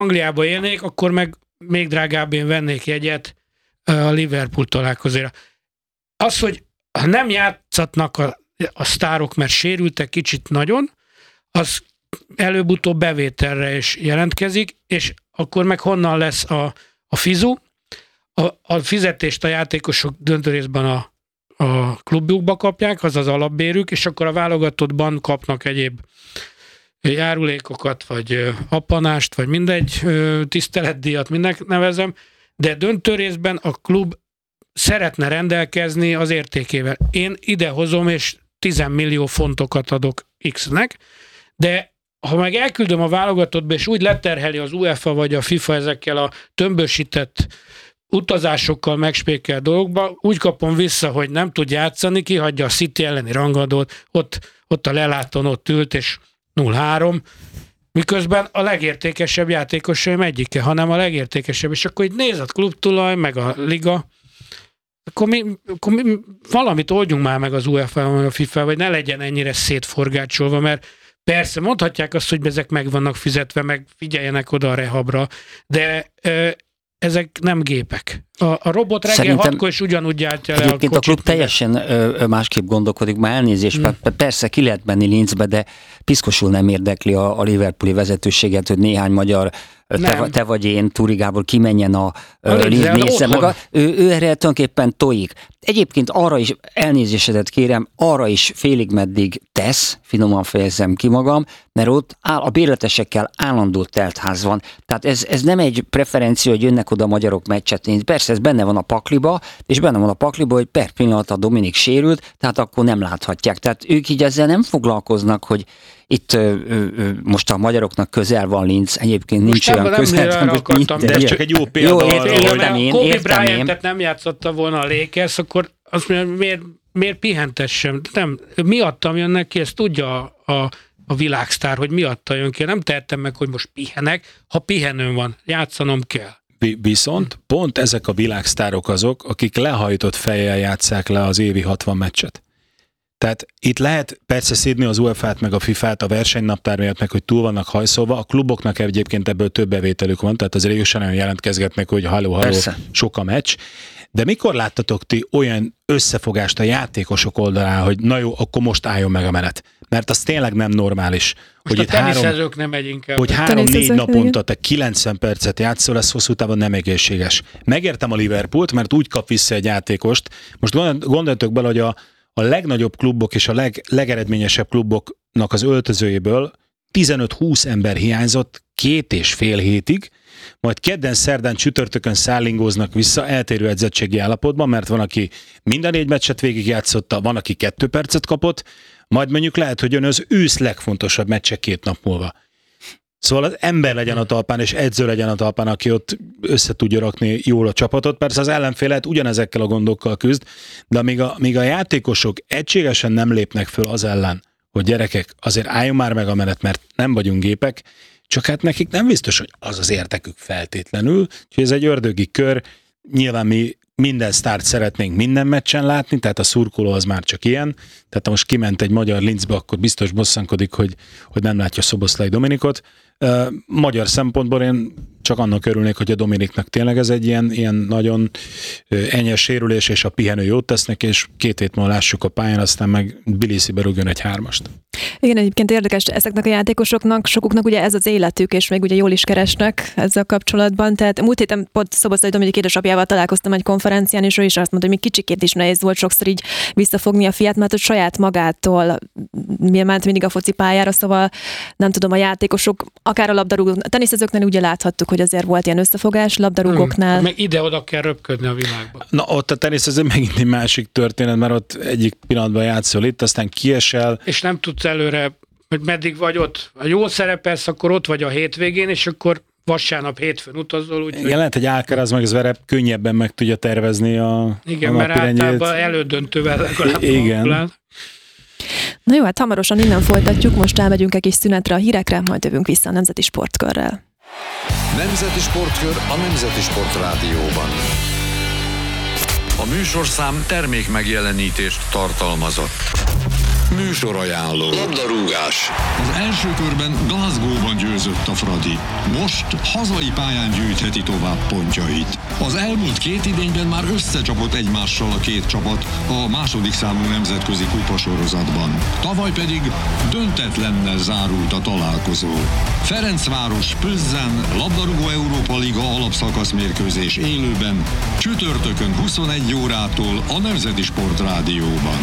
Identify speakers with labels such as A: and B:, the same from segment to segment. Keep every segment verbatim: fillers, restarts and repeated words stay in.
A: Angliába élnék, akkor meg még drágább én vennék jegyet a Liverpool találkozóra. Az, hogy ha nem játszatnak a, a sztárok, mert sérültek kicsit nagyon, az előbb-utóbb bevételre is jelentkezik, és akkor meg honnan lesz a, a fizu. A, a fizetést a játékosok döntő részben a, a klubjukba kapják, az az alapbérük, és akkor a válogatottban kapnak egyéb járulékokat, vagy appanást, vagy mindegy, tiszteletdíjat, mindent nevezem, de döntő részben a klub szeretne rendelkezni az értékével. Én idehozom, és tíz millió fontokat adok X-nek, de ha meg elküldöm a válogatottba, és úgy leterheli az UEFA vagy a FIFA ezekkel a tömbösített utazásokkal megspékel dolgokba, úgy kapom vissza, hogy nem tud játszani, kihagyja a City elleni rangadót, ott, ott a lelátón ott ült, és nulla három, miközben a legértékesebb játékosaim egyike, hanem a legértékesebb, és akkor így néz a klubtulaj, meg a liga, akkor, mi, akkor mi, valamit oldjunk már meg az UEFA vagy a FIFA, vagy ne legyen ennyire szétforgácsolva, mert persze mondhatják azt, hogy ezek meg vannak fizetve, meg figyeljenek oda a rehabra, de ö, ezek nem gépek. A, a robot reggel hatkor is ugyanúgy gyártja le a kocsit.
B: Egyébként a klub teljesen ö, másképp gondolkodik, már elnézést, hmm. persze ki lehet menni Linzbe, de piszkosul nem érdekli a, a Liverpooli vezetőséget, hogy néhány magyar Te, te vagy én, Túri Gábor, kimenjen a, a Linz nézze meg. A, ő, ő erre tulajdonképpen tojik. Egyébként arra is, elnézésedet kérem, arra is félig meddig tesz, finoman fejezem ki magam, mert ott áll, a bérletesekkel állandó teltház van. Tehát ez, ez nem egy preferencia, hogy jönnek oda magyarok meccset nézni. Persze ez benne van a pakliba, és benne van a pakliba, hogy per pillanat a Dominik sérült, tehát akkor nem láthatják. Tehát ők így ezzel nem foglalkoznak, hogy itt ö, ö, most a magyaroknak közel van Linz, egyébként nincs
A: most
B: olyan közel.
A: Most
C: de ez csak egy jó példa.
B: Jó, arra, értem én,
A: Kobe
B: értem én.
A: Bryant-et nem játszotta volna a Lakers, akkor azt mondja, miért, miért pihentessem? Nem, miattam jönnek ki, ezt tudja a, a, a világsztár, hogy miatta jön ki. Nem tehettem meg, hogy most pihenek, ha pihenőm van, játszanom kell.
C: Viszont pont ezek a világsztárok azok, akik lehajtott fejjel játsszák le az évi hatvan meccset. Tehát itt lehet persze szídni az UEFA-t meg a FIFA-t a versenynaptár miatt, meg hogy túl vannak hajszolva, a kluboknak egyébként ebből több bevételük van, tehát azért jósan olyan jelentkezgetnek, hogy haló, haló, sok a meccs. De mikor láttatok ti olyan összefogást a játékosok oldalán, hogy na jó, akkor most álljon meg a menet? Mert az tényleg nem normális.
A: Most hogy a teniszezők nem megy inkább.
C: Hogy három-négy naponta te kilencven percet játszol, ez hosszú távon nem egészséges. Megértem a Liverpoolt, mert úgy kap vissza egy játékost. Most gondoljatok bele, hogy a a legnagyobb klubok és a leg, legeredményesebb kluboknak az öltözőjéből tizenöt-húsz ember hiányzott két és fél hétig, majd kedden, szerdán, csütörtökön szállingóznak vissza eltérő edzettségi állapotban, mert van, aki minden négy meccset végigjátszotta, van, aki kettő percet kapott, majd mondjuk lehet, hogy jön az ősz legfontosabb meccse két nap múlva. Szóval az ember legyen a talpán, és edző legyen a talpán, aki ott össze tudja rakni jól a csapatot. Persze az ellenfél lehet ugyanezekkel a gondokkal küzd, de amíg a, míg a játékosok egységesen nem lépnek föl az ellen, hogy gyerekek, azért álljon már meg a menet, mert nem vagyunk gépek, csak hát nekik nem biztos, hogy az az érdekük feltétlenül. Úgyhogy ez egy ördögi kör. Nyilván mi minden sztárt szeretnénk minden meccsen látni, tehát a szurkoló az már csak ilyen. Tehát ha most kiment egy magyar Linzbe, akkor biztos bosszankodik, hogy, hogy nem látja Szoboszlai Dominikot. Uh, magyar szempontból én csak annak örülnék, hogy a Dominiknak tényleg ez egy ilyen, ilyen nagyon uh, enyhes sérülés, és a pihenő jót tesznek, és két hét múlva lássuk a pályán, aztán meg Tbilisibe rúgjon egy hármast.
D: Igen, egyébként érdekes, ezeknek a játékosoknak, sokuknak ugye ez az életük, és még ugye jól is keresnek ezzel kapcsolatban. Tehát múlt héten pont Szoboszlai Dominik édesapjával találkoztam egy konferencián, és ő is azt mondta, hogy még kicsikét is nehéz volt sokszor így visszafogni a fiát, mert hogy saját magától ment mindig a focipályára, szóval nem tudom, a játékosok, akár a labdarúgók, a teniszezőknél ugye láthattuk, hogy azért volt ilyen összefogás, labdarúgóknál.
A: Hmm, meg ide-oda kell röpködni a világban.
C: Na ott a teniszező megint egy másik történet, mert ott egyik pillanatban játszol itt, aztán kiesel.
A: És nem tudsz előre, hogy meddig vagy ott. Ha jól szerepelsz, akkor ott vagy a hétvégén, és akkor vasárnap, hétfőn utazol. Úgy,
C: igen, lehet, hogy Alcaraz meg Zverev könnyebben meg tudja tervezni a
A: igen,
C: a
A: mert általában elődöntővel legalább.
C: Igen.
D: Na jó, hát hamarosan innen folytatjuk, most elmegyünk egy kis szünetre a hírekre, majd jövünk vissza a Nemzeti Sportkörrel.
E: Nemzeti Sportkör a Nemzeti Sport Rádióban. A műsorszám termék megjelenítést tartalmazott. Műsorajánló. Labdarúgás.
F: Az első körben Glasgow-ban győzött a Fradi. Most hazai pályán gyűjtheti tovább pontjait. Az elmúlt két idényben már összecsapott egymással a két csapat a második számú nemzetközi kupasorozatban. Tavaly pedig döntetlennel zárult a találkozó. Ferencváros Plzen labdarúgó Európa Liga alapszakasz mérkőzés élőben csütörtökön huszonegy órától a Nemzeti Sport Rádióban.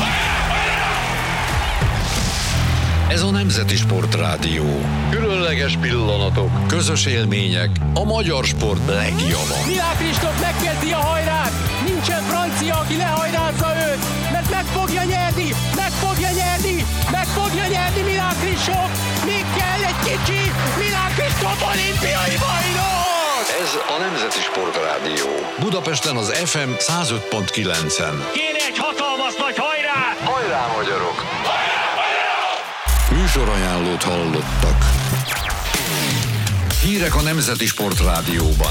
E: Ez a Nemzeti Sport Rádió. Különleges pillanatok, közös élmények, a magyar sport legjava.
G: Milák Kristóf megkezdi a hajrát! Nincsen francia, aki lehajrázza őt! Mert meg fogja nyerni! Meg fogja nyerni! Meg fogja nyerni Milák Kristóf! Még kell egy kicsi! Milák Kristóf olimpiai bajnok!
E: Ez a Nemzeti Sport Rádió. Budapesten az ef em száz öt pont kilencen.
G: Kéne egy hatalmas nagy hajrát!
E: Hajrá, magyarok! Műsorajánlót hallottak. Hírek a Nemzeti Sport Rádióban.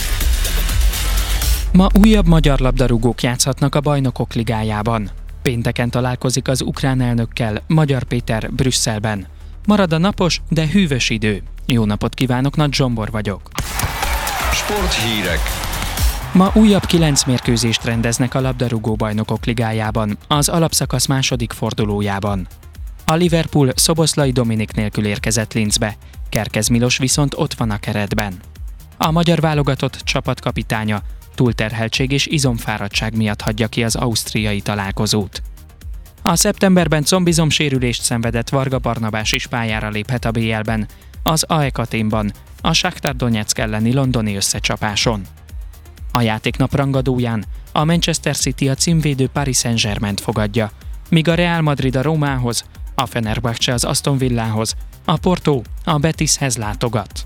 H: Ma újabb magyar labdarúgók játszhatnak a Bajnokok Ligájában. Pénteken találkozik az ukrán elnökkel Magyar Péter Brüsszelben. Marad a napos, de hűvös idő. Jó napot kívánok, Nagy Zsombor vagyok.
E: Sporthírek.
H: Ma újabb kilenc mérkőzést rendeznek a labdarúgó Bajnokok Ligájában, az alapszakasz második fordulójában. A Liverpool Szoboszlai Dominik nélkül érkezett Linzbe, Kerkez Milos viszont ott van a keretben. A magyar válogatott csapatkapitánya túlterheltség és izomfáradtság miatt hagyja ki az ausztriai találkozót. A szeptemberben combizomsérülést szenvedett Varga Barnabás is pályára léphet a bé el-ben, az á e ká Athénban, a Shakhtar Donetsk elleni londoni összecsapáson. A játéknap rangadóján a Manchester City a címvédő Paris Saint-Germaint fogadja, míg a Real Madrid a Rómához, a Fenerbahce az Aston Villához, a Porto a Betishez látogat.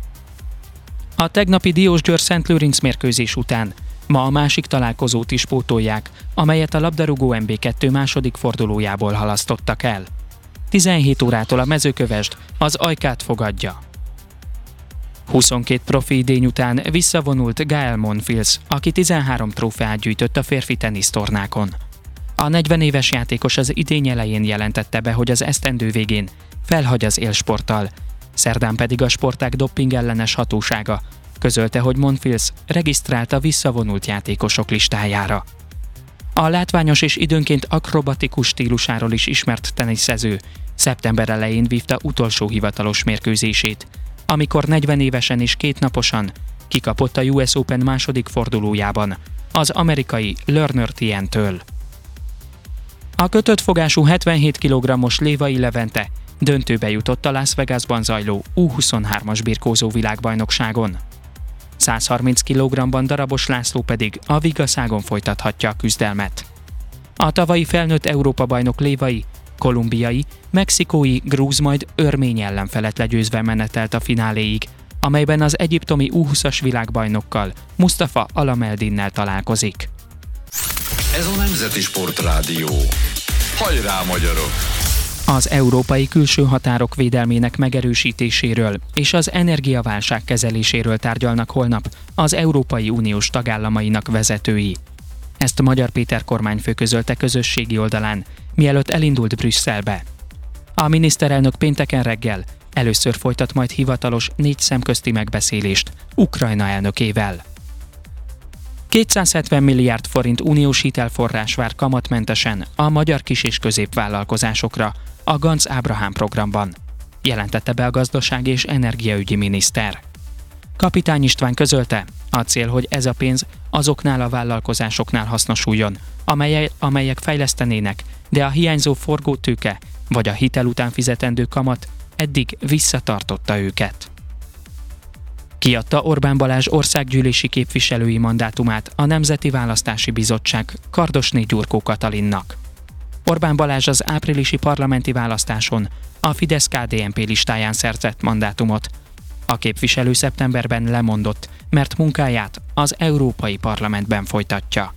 H: A tegnapi Diósgyőr-Szent Lőrinc mérkőzés után ma a másik találkozót is pótolják, amelyet a labdarúgó em bé kettő második fordulójából halasztottak el. tizenhét órától a Mezőkövesd az Ajkát fogadja. huszonkét profi idény után visszavonult Gael Monfils, aki tizenhárom trófeát gyűjtött a férfi tenisztornákon. A negyven éves játékos az idény elején jelentette be, hogy az esztendő végén felhagy az élsporttal, szerdán pedig a sportág dopping ellenes hatósága közölte, hogy Monfils regisztrált a visszavonult játékosok listájára. A látványos és időnként akrobatikus stílusáról is ismert teniszező szeptember elején vívta utolsó hivatalos mérkőzését, amikor negyven évesen és kétnaposan kikapott a U S Open második fordulójában az amerikai Lerner Tien-től. A kötött fogású hetvenhét kilogrammos Lévai Levente döntőbe jutott a Las Vegasban zajló U huszonhármas birkózó világbajnokságon. száz harminc kilogrammban Darabos László pedig a Vigaszágon folytathatja a küzdelmet. A tavalyi felnőtt Európa-bajnok Lévai, kolumbiai, mexikói, grúz majd örmény ellenfelet legyőzve menetelt a fináléig, amelyben az egyiptomi U húszas világbajnokkal, Mustafa Alameldinnel találkozik.
E: Ez a Nemzeti Sport Rádió. Hajrá, magyarok!
H: Az európai külső határok védelmének megerősítéséről és az energiaválság kezeléséről tárgyalnak holnap az Európai Uniós tagállamainak vezetői. Ezt Magyar Péter kormányfő közölte közösségi oldalán, mielőtt elindult Brüsszelbe. A miniszterelnök pénteken reggel először folytat majd hivatalos négy szemközti megbeszélést Ukrajna elnökével. kétszázhetven milliárd forint uniós hitelforrás vár kamatmentesen a magyar kis- és középvállalkozásokra a Ganz Ábrahám programban, jelentette be a gazdasági és energiaügyi miniszter. Kapitány István közölte, a cél, hogy ez a pénz azoknál a vállalkozásoknál hasznosuljon, amelyek, amelyek fejlesztenének, de a hiányzó forgótőke vagy a hitel után fizetendő kamat eddig visszatartotta őket. Kiadta Orbán Balázs országgyűlési képviselői mandátumát a Nemzeti Választási Bizottság Kardosné Gyurkó Katalinnak. Orbán Balázs az áprilisi parlamenti választáson a Fidesz-ká dé en pé listáján szerzett mandátumot. A képviselő szeptemberben lemondott, mert munkáját az Európai Parlamentben folytatja.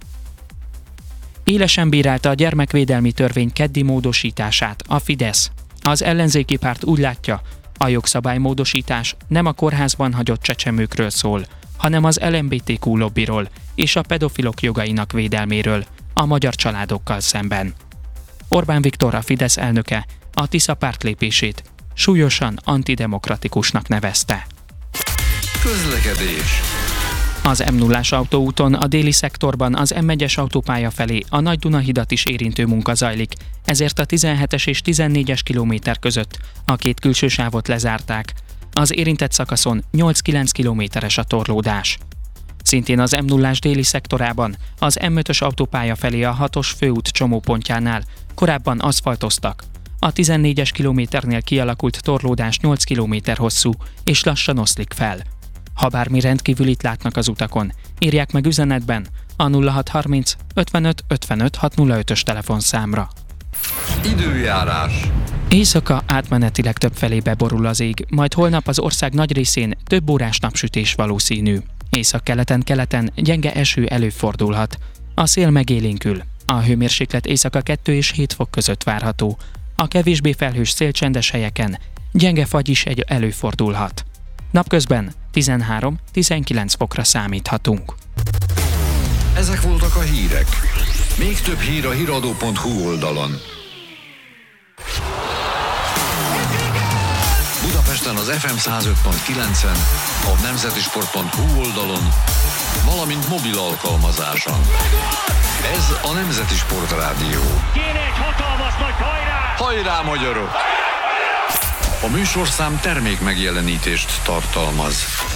H: Élesen bírálta a gyermekvédelmi törvény keddi módosítását a Fidesz. Az ellenzéki párt úgy látja, a jogszabálymódosítás nem a kórházban hagyott csecsemőkről szól, hanem az el em bé té kú lobbiról és a pedofilok jogainak védelméről a magyar családokkal szemben. Orbán Viktor, a Fidesz elnöke a Tisza pártlépését súlyosan antidemokratikusnak nevezte.
E: Közlekedés.
H: Az em nullás autóúton a déli szektorban az em egyes autópálya felé a Nagy Dunahidat is érintő munka zajlik, ezért a tizenhetes és tizennégyes kilométer között a két külső sávot lezárták. Az érintett szakaszon nyolc-kilenc kilométeres a torlódás. Szintén az em nullás déli szektorában az em ötös autópálya felé a hatos főút csomópontjánál korábban aszfaltoztak. A tizennégyes kilométernél kialakult torlódás nyolc kilométer hosszú és lassan oszlik fel. Ha bármi rendkívülit látnak az utakon, írják meg üzenetben a nulla hat harminc ötvenöt ötvenöt hatszázötös telefonszámra.
E: Időjárás.
H: Éjszaka átmenetileg többfelé beborul az ég, majd holnap az ország nagy részén több órás napsütés valószínű. Északkeleten-keleten gyenge eső előfordulhat. A szél megélénkül. A hőmérséklet éjszaka kettő és hét fok között várható. A kevésbé felhős szélcsendes helyeken gyenge fagy is egy előfordulhat. Napközben tizenhárom-tizenkilenc fokra számíthatunk.
E: Ezek voltak a hírek. Még több hír a híradó pont hu oldalon. Budapesten az ef em száz öt pont kilencen, a nemzeti sport pont hu oldalon, valamint mobil alkalmazáson. Ez a Nemzeti Sport Rádió.
I: Kéne egy hatalmas nagy hajrá!
E: Hajrá, magyarok! A műsorszám termék megjelenítést tartalmaz.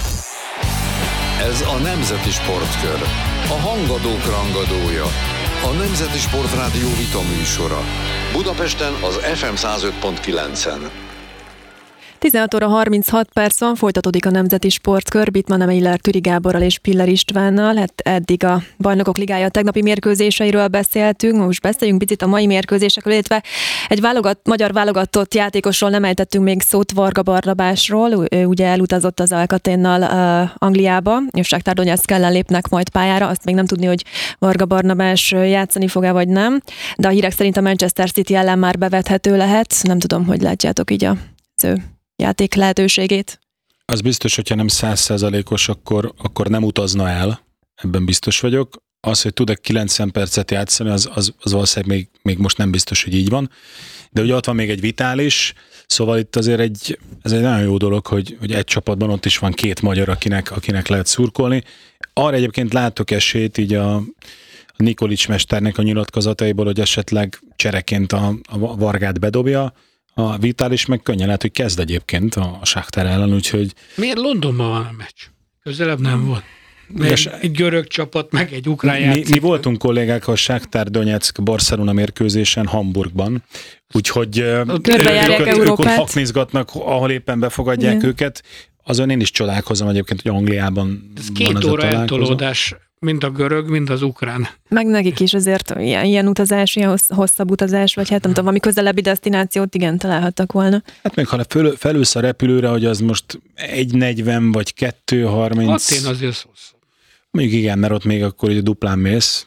E: Ez a Nemzeti Sportkör, a hangadók rangadója, a Nemzeti Sport Rádió vita műsora. Budapesten az ef em száz öt pont kilencen.
D: tizenhat óra harminchat perc van, folytatódik a Nemzeti Sportkör, Bittmann Miller Türi Gáborral és Piller Istvánnal. Hát eddig a Bajnokok Ligája tegnapi mérkőzéseiről beszéltünk, most beszéljünk picit a mai mérkőzésekről, illetve egy válogat, magyar válogatott játékosról nem ejtettünk még szót, Varga Barnabásról. Ő ugye elutazott az Alcaténnal uh, Angliába, és Shakhtar Donetsk ellen lépnek majd pályára, azt még nem tudni, hogy Varga Barnabás játszani fog-e vagy nem, de a hírek szerint a Manchester City ellen már bevethető lehet. Nem tudom, hogy látjátok így az ő játék lehetőségét.
C: Az biztos, hogyha nem száz százalékos, akkor, akkor nem utazna el, ebben biztos vagyok. Az, hogy tud-e kilencven percet játszani, az, az, az valószínűleg még, még most nem biztos, hogy így van. De ugye ott van még egy Vitális, szóval itt azért egy, ez egy nagyon jó dolog, hogy, hogy egy csapatban ott is van két magyar, akinek, akinek lehet szurkolni. Arra egyébként látok esélyt így a, a Nikolics mesternek a nyilatkozataiból, hogy esetleg csereként a, a Vargát bedobja. A Vitális meg könnyen lehet, hogy kezd egyébként a Shakhtar ellen, úgyhogy...
A: Miért Londonban van a meccs? Közelebb nem volt. Egy, egy görög csapat, meg egy ukrán játszik.
C: Mi, mi voltunk kollégák a Shakhtar Donetsk Barcelona mérkőzésen Hamburgban, úgyhogy ők, ők, ők ott haknizgatnak, ahol éppen befogadják Igen. őket. Azon én is csodálkozom egyébként, hogy Angliában
A: ez van két óra eltolódás, mind a görög, mind az ukrán.
D: Meg nekik is azért ilyen, ilyen utazás, ilyen hossz, hosszabb utazás, vagy hát nem tudom, valami közelebbi desztinációt igen találhattak volna.
C: Hát még ha föl, felülsz a repülőre, hogy az most egy negyven vagy kettő harminc.
A: Hát én azért hosszabb.
C: Mondjuk igen, mert ott még akkor ugye duplán mész.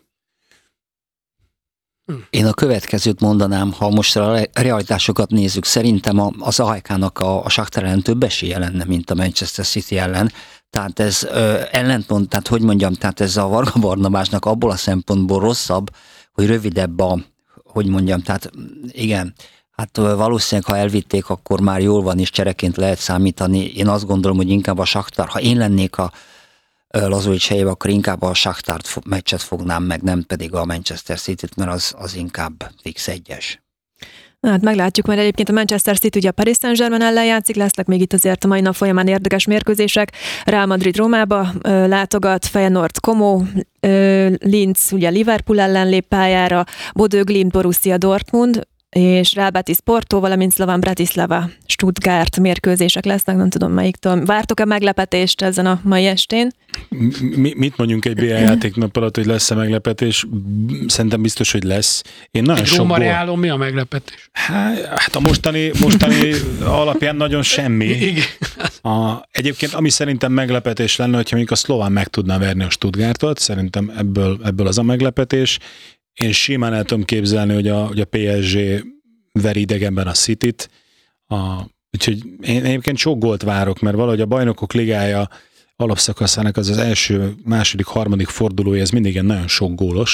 B: Én a következőt mondanám, ha most a realitásokat nézzük, szerintem az á há ká-nak a, a Shakhtar ellen több esélye lenne, mint a Manchester City ellen. Tehát ez ö, ellentmond, tehát hogy mondjam, tehát ez a Varga Barnabásnak abból a szempontból rosszabb, hogy rövidebb a, hogy mondjam, tehát igen, hát valószínűleg ha elvitték, akkor már jól van, és csereként lehet számítani. Én azt gondolom, hogy inkább a Shakhtar, ha én lennék a Lazovics helyében, akkor inkább a Shakhtar meccset fognám meg, nem pedig a Manchester City-t, mert az, az inkább fix egyes.
D: Na, hát meglátjuk, mert egyébként a Manchester City ugye a Paris Saint-Germain ellen játszik, lesznek még itt azért a mai nap folyamán érdekes mérkőzések. Real Madrid Rómába ö, látogat, Feyenoord Como, ö, Linz ugye Liverpool ellen lép pályára, Bodø Glimt Borussia Dortmund, és Real Betis Porto, valamint Slovan Bratislava Stuttgart mérkőzések lesznek, nem tudom melyiktől. Vártok-e meglepetést ezen a mai estén?
C: Mi, mit mondjunk egy bé el játéknap alatt, hogy lesz-e meglepetés? Szerintem biztos, hogy lesz. Én nagyon
A: egy Róma Reálon mi a meglepetés?
C: Hát a mostani, mostani alapján nagyon semmi.
A: Igen.
C: A, egyébként ami szerintem meglepetés lenne, hogyha mondjuk a Slovan meg tudná verni a Stuttgartot, szerintem ebből, ebből az a meglepetés. Én simán el tudom képzelni, hogy a, hogy a pé es gé veri idegenben a Cityt. A, úgyhogy én egyébként sok gólt várok, mert valahogy a Bajnokok Ligája alapszakaszának az az első, második, harmadik fordulója, ez mindig ilyen nagyon sok gólos.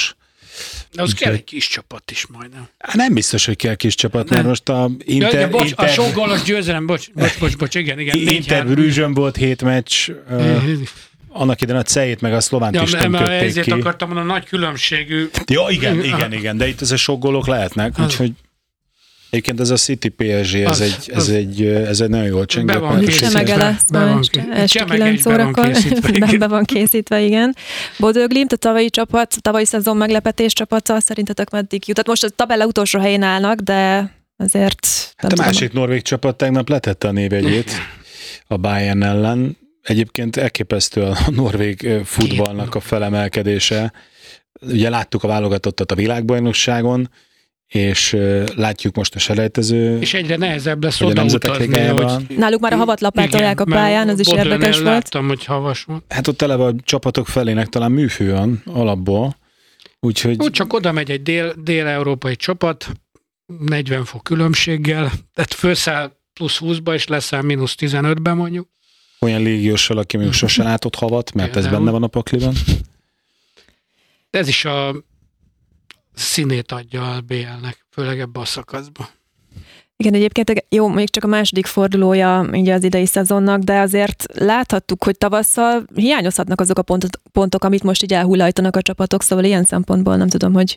A: De az kell egy kis csapat is majdnem.
C: Nem biztos, hogy kell kis csapat, mert most a Inter...
A: Ja, bocs,
C: Inter...
A: a sok gólos győzelem, bocs, bocs, bocs, bocs, igen, igen.
C: Inter Brüsszön volt hét meccs, uh, annak idején a Cejét meg a Szlovánt
A: ja,
C: is nem kötték
A: ezért
C: ki.
A: akartam mondani, nagy különbségű.
C: Ja, igen, igen, igen, de itt ez a sok gólok lehetnek,
A: az.
C: Úgyhogy egyébként ez a City pé es gé, ez,
A: az,
C: egy, ez,
A: az.
C: Egy, ez egy nagyon jól csengő.
A: Be van készítve.
D: Semege lesz ma este kilenc órakor. Be van készítve, igen. Bodø Glimt, a tavalyi csapat, a tavalyi szezon meglepetés csapata, szerintetek meddig jutott? Most a tabella utolsó helyén állnak, de azért...
C: Hát a másik tudom. norvég csapat tegnap letette a névjegyét a Bayern ellen. Egyébként elképesztő a norvég futballnak a felemelkedése. Ugye láttuk a válogatottat a világbajnokságon, és látjuk most a selejtező.
A: És egyre nehezebb lesz odautazni.
D: Hogy... Náluk már a havatlapát tolják a pályán, az is érdekes volt.
A: Láttam, hogy havas volt.
C: Hát ott eleve a csapatok felének talán műfű van alapból. Úgyhogy...
A: Úgy csak oda megy egy dél, dél-európai csapat, negyven fok különbséggel, tehát fölszáll plusz húszba, és leszáll mínusz tizenötben mondjuk.
C: Olyan légióssal, aki még sosem látott havat, mert ez benne van a pakliban.
A: De ez is a színét adja a bé el-nek, főleg ebbe a szakaszba.
D: Igen, egyébként jó, még csak a második fordulója ugye az idei szezonnak, de azért láthattuk, hogy tavasszal hiányozhatnak azok a pontok, pontok amit most így elhullajtanak a csapatok, szóval ilyen szempontból nem tudom, hogy...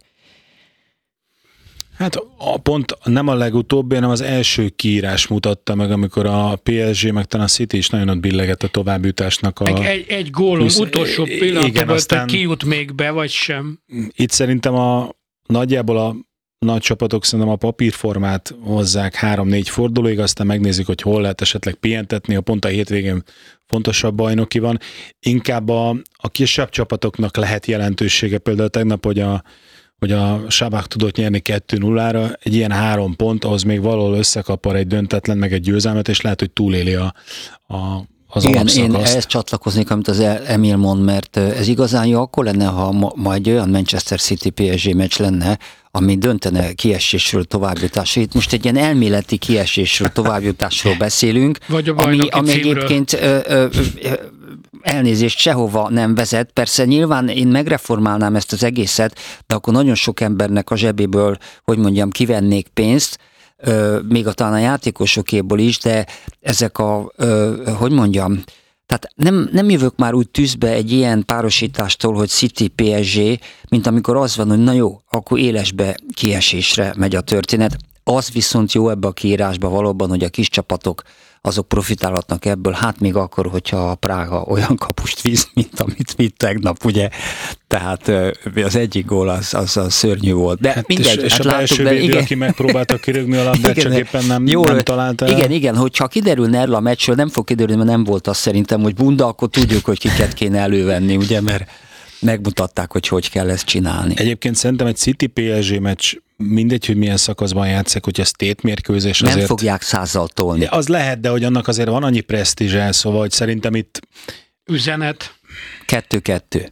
C: Hát a pont nem a legutóbbi, hanem az első kiírás mutatta meg, amikor a pé es gé, meg talán a City is nagyon ott billegett a továbbjutásnak. A...
A: Egy, egy, egy gólum utolsó pillanatban, aztán... kijut még be, vagy sem.
C: Itt szerintem a nagyjából a nagy csapatok szerintem a papírformát hozzák három-négy fordulóig, aztán megnézik, hogy hol lehet esetleg pihentetni, a pont a hétvégén fontosabb bajnoki van. Inkább a, a kisebb csapatoknak lehet jelentősége, például tegnap, hogy a hogy a Sabach tudott nyerni kettő nullára, egy ilyen három pont, ahhoz még valahol összekapar egy döntetlen, meg egy győzelmet, és lehet, hogy túléli a, a, az
B: Igen,
C: alapszakaszt.
B: Én ehhez csatlakoznék, amit az Emil mond, mert ez igazán jó akkor lenne, ha ma, majd olyan Manchester City pé es gé meccs lenne, ami döntene kiesésről, továbbjutásról. Itt most egy ilyen elméleti kiesésről, továbbjutásról beszélünk,
A: vagy a
B: ami, ami egyébként ö, ö, ö, elnézést sehova nem vezet. Persze nyilván én megreformálnám ezt az egészet, de akkor nagyon sok embernek a zsebéből, hogy mondjam, kivennék pénzt, ö, még a talán a játékosokéból is, de ezek a, ö, hogy mondjam, tehát nem, nem jövök már úgy tűzbe egy ilyen párosítástól, hogy City pé es gé, mint amikor az van, hogy na jó, akkor élesbe kiesésre megy a történet. Az viszont jó ebbe a kiírásba valóban, hogy a kis csapatok azok profitálhatnak ebből, hát még akkor, hogyha a Prága olyan kapust víz, mint amit mi tegnap, ugye? Tehát az egyik gól az, az, az szörnyű volt. De
C: hát
B: mindegy,
C: és, és
B: hát
C: a
B: láttuk,
C: belső
B: de
C: védő,
B: igen.
C: aki megpróbálta kirögni a labdát, csak éppen nem,
B: jó,
C: nem találta el.
B: Igen, igen, hogyha kiderülne erről a meccsről, nem fog kiderülni, mert nem volt az szerintem, hogy bunda, akkor tudjuk, hogy kiket kéne elővenni, ugye, mert megmutatták, hogy hogy kell ezt csinálni.
C: Egyébként szerintem egy City pé es gé meccs, mindegy, hogy milyen szakaszban játszik, hogy ez tétmérkőzés azért...
B: Nem fogják százzal tolni.
C: Az lehet, de hogy annak azért van annyi presztízse, szóval, hogy szerintem itt...
A: Üzenet.
B: Kettő-kettő.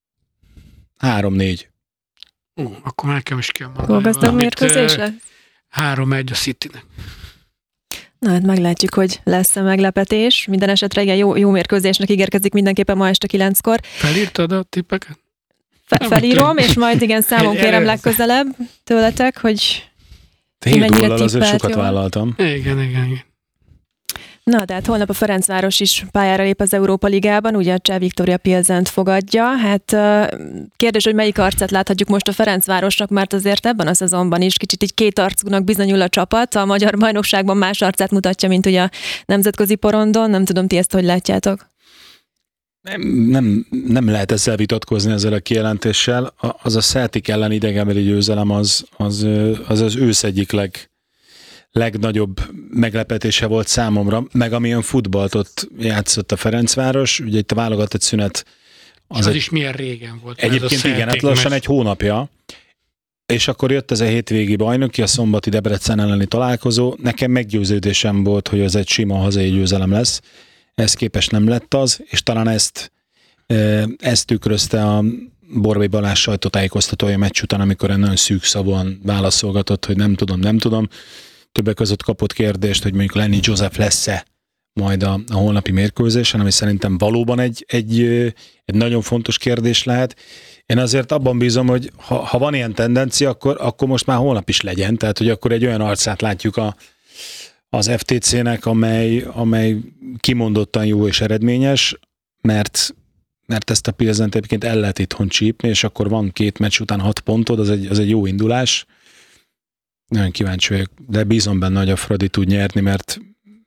C: Három-négy.
A: Ó, akkor nekem is kell mondani.
D: Golgazdag mérkőzés lesz?
A: Három-egy a Citynek.
D: Na hát meglátjuk, hogy lesz-e meglepetés. Minden esetre igen, jó, jó mérkőzésnek ígérkezik mindenképpen ma este kilenckor.
A: Felírtad a tippeket?
D: Fe- felírom, és majd igen, számon kérem legközelebb tőletek, hogy
C: hét góllal azért sokat jól. Vállaltam.
A: Igen, igen, igen.
D: Na, de hát holnap a Ferencváros is pályára lép az Európa Ligában, ugye a Cseh Viktória Pilzent fogadja. Hát kérdés, hogy melyik arcát láthatjuk most a Ferencvárosnak, mert azért ebben a szezonban is kicsit így két arcúnak bizonyul a csapat. A magyar bajnokságban más arcát mutatja, mint ugye a nemzetközi porondon. Nem tudom, ti ezt hogy látjátok?
C: Nem, nem, nem lehet ezzel vitatkozni, ezzel a kijelentéssel. Az a Celtic ellen idegenbeli győzelem az az, az, az ősz egyik leg, legnagyobb meglepetése volt számomra, meg amilyen futballt ott játszott a Ferencváros. Ugye itt a válogatott szünet...
A: Az, az egy, is milyen régen volt.
C: Egyébként igen, hát lassan egy hónapja. És akkor jött ez a hétvégi bajnoki, a szombati Debrecen elleni találkozó. Nekem meggyőződésem volt, hogy az egy sima hazai győzelem lesz. Ez képes nem lett az, és talán ezt, ezt tükrözte a Borbély Balázs sajtótájékoztatója meccs után, amikor egy nagyon szűkszavúan válaszolgatott, hogy nem tudom, nem tudom. Többek között kapott kérdést, hogy mondjuk Lenny Joseph lesz-e majd a, a holnapi mérkőzésen, ami szerintem valóban egy, egy, egy nagyon fontos kérdés lehet, Én azért abban bízom, hogy ha, ha van ilyen tendencia, akkor, akkor most már holnap is legyen, tehát hogy akkor egy olyan arcát látjuk a, az ef té cének, amely, amely kimondottan jó és eredményes, mert, mert ezt a Pilsent egyébként el lehet itthon csípni, és akkor van két meccs után hat pontod, az egy, az egy jó indulás. Nagyon kíváncsi vagyok, de bízom benne, hogy a Fradi tud nyerni, mert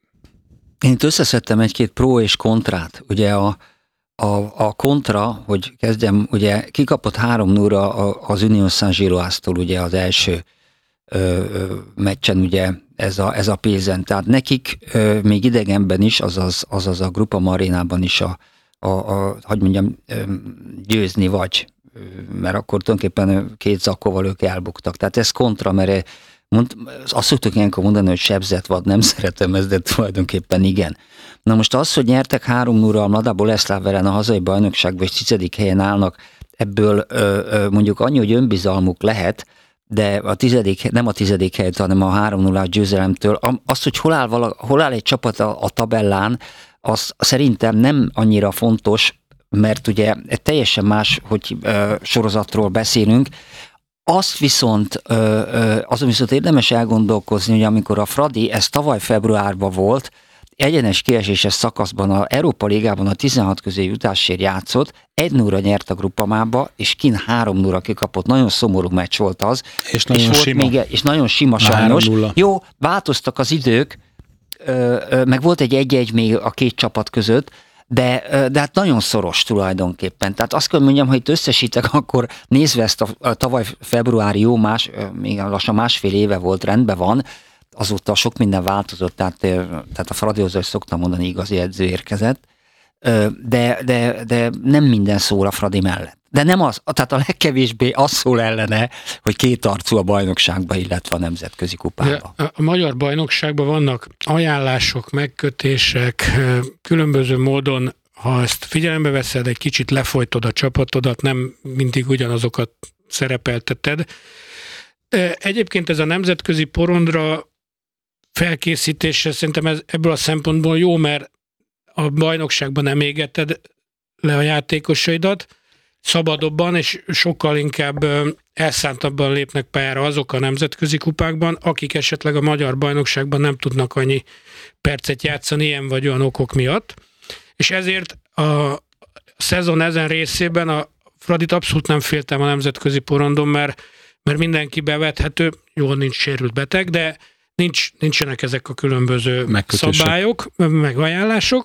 B: én itt összeszedtem egy-két pro és kontrát. Ugye a, a, a kontra, hogy kezdjem, ugye kikapott három nulla az Union Saint-Gilloise-tól ugye az első ö, ö, meccsen ugye ez a, ez a Pilsen. Tehát nekik ö, még idegenben is, azaz, azaz a Groupama Arénában is a, a, a hogy mondjam, ö, győzni vagy, mert akkor tulajdonképpen két zakkóval ők elbuktak. Tehát ez kontra, mert Mond, azt szoktuk ilyenkor mondani, hogy sebzett vad, nem szeretem ezt, de tulajdonképpen igen. Na most az, hogy nyertek három nulla a Mlada Boleslav ellen a hazai bajnokságban, és tizedik helyen állnak, ebből ö, ö, mondjuk annyi, hogy önbizalmuk lehet, de a tizedik, nem a tizedik helyet, hanem a három nullás győzelemtől, az, hogy hol áll, vala, hol áll egy csapat a, a tabellán, az szerintem nem annyira fontos, mert ugye teljesen más, hogy ö, sorozatról beszélünk. Azt viszont, azon viszont érdemes elgondolkozni, hogy amikor a Fradi, ez tavaly februárban volt, egyenes kieséses szakaszban a Európa Ligában a tizenhat közé jutásért játszott, egy nulla nyert a Gruppamába, és kin három nulla kikapott. Nagyon szomorú meccs volt az.
C: És nagyon
B: és
C: sima.
B: Még, és nagyon sima sajnos. Jó, változtak az idők, meg volt egy egy-egy még a két csapat között, De, de hát nagyon szoros tulajdonképpen. Tehát azt kell mondjam, hogy itt összesítek, akkor nézve ezt a, a tavaly februári jó, más, még lassan másfél éve volt, rendben van, azóta sok minden változott, tehát, tehát a Fradihoz, hogy szoktam mondani, igazi edző érkezett, de, de, de nem minden szól a Fradi mellett. De nem az, tehát a legkevésbé az szól ellene, hogy két arcú a bajnokságba, illetve a nemzetközi kupába.
A: A, a magyar bajnokságban vannak ajánlások, megkötések, különböző módon, ha ezt figyelembe veszed, egy kicsit lefolytod a csapatodat, nem mindig ugyanazokat szerepelteted. Egyébként ez a nemzetközi porondra felkészítése szerintem ez, ebből a szempontból jó, mert a bajnokságban nem égeted le a játékosaidat, szabadobban és sokkal inkább elszántabban lépnek pályára azok a nemzetközi kupákban, akik esetleg a magyar bajnokságban nem tudnak annyi percet játszani ilyen vagy olyan okok miatt. És ezért a szezon ezen részében a Fradit abszolút nem féltem a nemzetközi porondon, mert, mert mindenki bevethető, jól nincs sérült beteg, de nincs, nincsenek ezek a különböző megkötések, szabályok, megajánlások.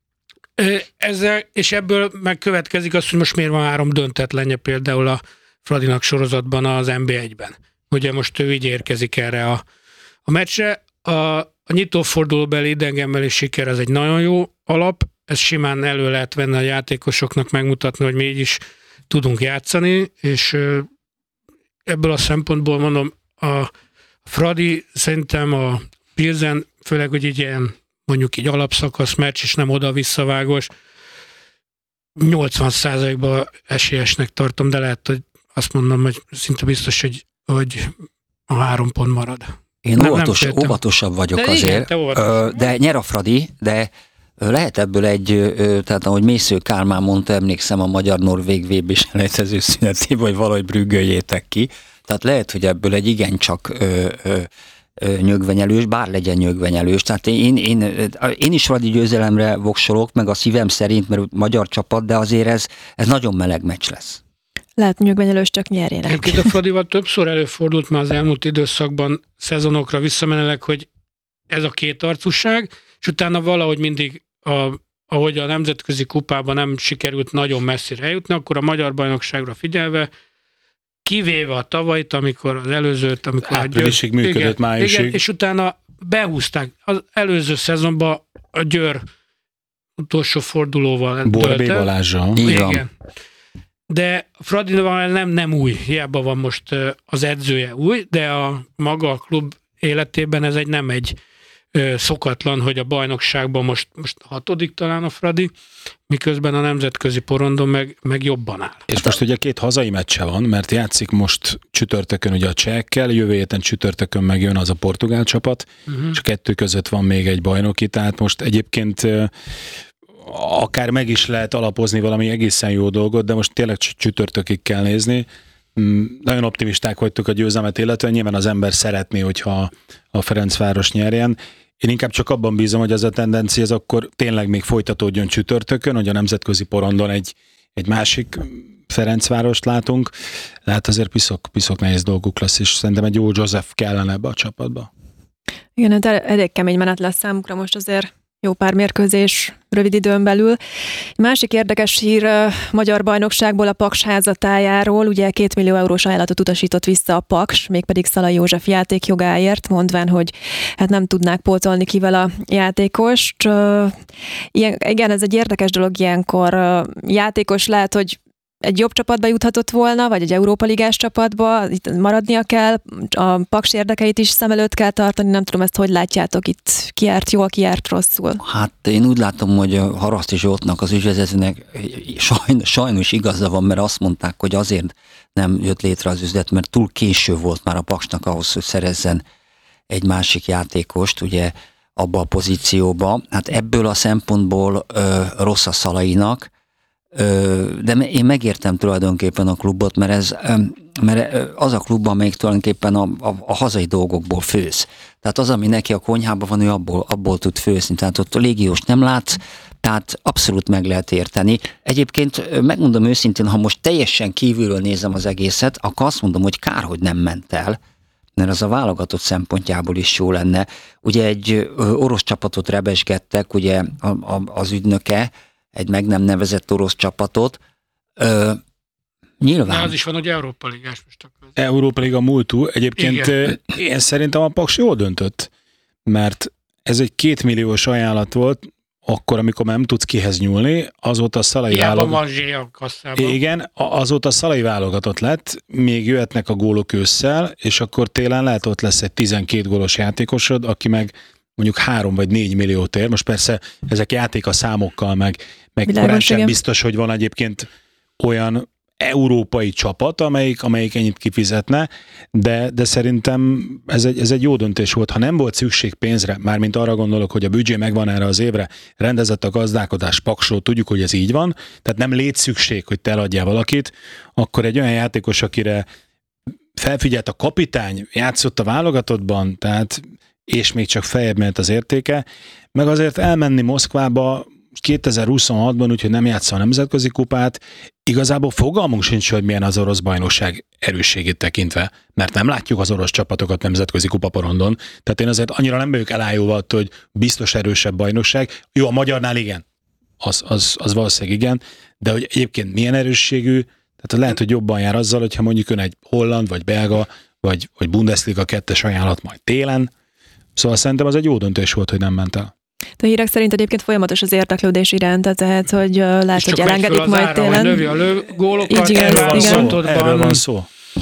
A: Ezzel, és ebből megkövetkezik az, hogy most miért van három döntetlenje például a Fradinak sorozatban az en bé egyben. Ugye most ő így érkezik erre a, a meccsre. A, a nyitófordulóbeli idegenbeli siker az egy nagyon jó alap, ez simán elő lehet venni a játékosoknak, megmutatni, hogy mi így is tudunk játszani, és ebből a szempontból mondom, a Fradi szerintem a Pilsen, főleg, hogy így ilyen mondjuk így alapszakasz meccs, és nem oda-visszavágós, nyolcvan százalékban esélyesnek tartom, de lehet, hogy azt mondom, hogy szinte biztos, hogy, hogy a három pont marad.
B: Én nem, óvatos, nem óvatosabb vagyok
A: de
B: azért,
A: igen,
B: de nyer a Fradi, de lehet ebből egy, tehát ahogy Mésző Kálmán mondta, emlékszem a magyar-norvég vé bé-s elejtező szünetében, hogy valahogy brüggöljétek ki, tehát lehet, hogy ebből egy igencsak ö, ö, nyögvenyelős, bár legyen nyögvenyelős. Tehát én, én, én is Fradi győzelemre voksolok, meg a szívem szerint, mert magyar csapat, de azért ez, ez nagyon meleg meccs lesz.
D: Lehet nyögvenyelős, csak nyerjenek.
A: Egyébként a Fradival többször előfordult már az elmúlt időszakban szezonokra visszamenőleg, hogy ez a két arcúság, és utána valahogy mindig, a, ahogy a nemzetközi kupában nem sikerült nagyon messzire eljutni, akkor a magyar bajnokságra figyelve, kivéve a tavait, amikor az előzőt, amikor
C: áprilisig működött, igen, májusig.
A: Igen, és utána behúzták. Az előző szezonban a Győr utolsó fordulóval
C: Borbé Balázsa.
A: Igen. De Fradival nem, nem új, hiába van most az edzője új, de a maga a klub életében ez egy nem egy szokatlan, hogy a bajnokságban most, most hatodik talán a Fradi, miközben a nemzetközi porondon meg, meg jobban áll.
C: És most ugye két hazai meccse van, mert játszik most csütörtökön ugye a csehekkel, jövő héten csütörtökön megjön az a portugál csapat, uh-huh. és a kettő között van még egy bajnoki, tehát most egyébként akár meg is lehet alapozni valami egészen jó dolgot, de most tényleg csütörtökig kell nézni. Nagyon optimisták vagytok a győzelmet illetően, nyilván az ember szeretné, hogyha a Ferencváros nyerjen. Én inkább csak abban bízom, hogy ez a tendencia ez akkor tényleg még folytatódjon csütörtökön, hogy a nemzetközi porondon egy, egy másik Ferencvárost látunk. Tehát azért piszok, piszok nehéz dolguk lesz, és szerintem egy jó Joseph kellene ebbe a csapatba.
D: Igen, hát elég kemény menet lesz számukra most azért jó pár mérkőzés rövid időn belül. Másik érdekes hír a magyar bajnokságból a Paks házatájáról. Ugye két millió eurós ajánlatot utasított vissza a Paks, mégpedig Szalai József játékjogáért, mondván, hogy hát nem tudnák pótolni kivel a játékost. Ilyen, igen, ez egy érdekes dolog ilyenkor. Játékos lehet, hogy egy jobb csapatba juthatott volna, vagy egy Európa Ligás csapatba, itt maradnia kell, a Paks érdekeit is szem előtt kell tartani, nem tudom, ezt hogy látjátok itt, ki járt jól, ki járt rosszul?
B: Hát én úgy látom, hogy a Haraszti Zsoltnak, az ügyvezetőnek sajnos, sajnos igaza van, mert azt mondták, hogy azért nem jött létre az üzlet, mert túl késő volt már a Paksnak ahhoz, hogy szerezzen egy másik játékost, ugye abba a pozícióba. Hát ebből a szempontból ö, rossz a Szalainak, de én megértem tulajdonképpen a klubot, mert, ez, mert az a klub, amelyik tulajdonképpen a, a, a hazai dolgokból főz. Tehát az, ami neki a konyhában van, ő abból, abból tud főzni. Tehát ott a légiós nem látsz, tehát abszolút meg lehet érteni. Egyébként megmondom őszintén, ha most teljesen kívülről nézem az egészet, akkor azt mondom, hogy kár, hogy nem ment el, mert az a válogatott szempontjából is jó lenne. Ugye egy orosz csapatot rebesgettek, ugye a, a, az ügynöke, egy meg nem nevezett orosz csapatot. Ö, nyilván.
A: De az is van, hogy Európa Ligás most akkor.
C: Európa Liga múltú. Egyébként igen. Én szerintem a Paks jól döntött, mert ez egy kétmilliós ajánlat volt, akkor, amikor nem tudsz kihez nyúlni, azóta a Szalai válogatott. Igen, azóta a Szalai válogatott lett, még jöhetnek a gólok ősszel, és akkor télen lehet ott lesz egy tizenkét gólos játékosod, aki meg mondjuk három vagy négy milliót ér. Most persze ezek játék a számokkal, meg, meg korán sem biztos, hogy van egyébként olyan európai csapat, amelyik, amelyik ennyit kifizetne, de, de szerintem ez egy, ez egy jó döntés volt. Ha nem volt szükség pénzre, mármint arra gondolok, hogy a büdzsé megvan erre az évre, rendezett a gazdálkodás Paksról, tudjuk, hogy ez így van, tehát nem légy szükség, hogy te eladjál valakit, akkor egy olyan játékos, akire felfigyelt a kapitány, játszott a válogatottban, tehát és még csak feljebb ment az értéke, meg azért elmenni Moszkvába kétezer-huszonhatban, úgyhogy nem játsza a nemzetközi kupát, igazából fogalmunk sincs, hogy milyen az orosz bajnokság erősségét tekintve, mert nem látjuk az orosz csapatokat nemzetközi kupaporondon, tehát én azért annyira nem vagyok elájulva, hogy biztos erősebb bajnokság. Jó, a magyarnál igen, az, az, az valószínűleg igen, de hogy egyébként milyen erősségű, tehát lehet, hogy jobban jár azzal, hogyha mondjuk ön egy holland, vagy belga, vagy, vagy Bundesliga kettes ajánlat majd télen. Szóval szerintem az egy jó döntés volt, hogy nem ment el.
D: A hírek szerint egyébként folyamatos az érdeklődés iránt, tehát hogy lehet, hogy elengedik majd
A: ára,
D: télen.
A: Növi a lő, gólokat,
C: erről van szó.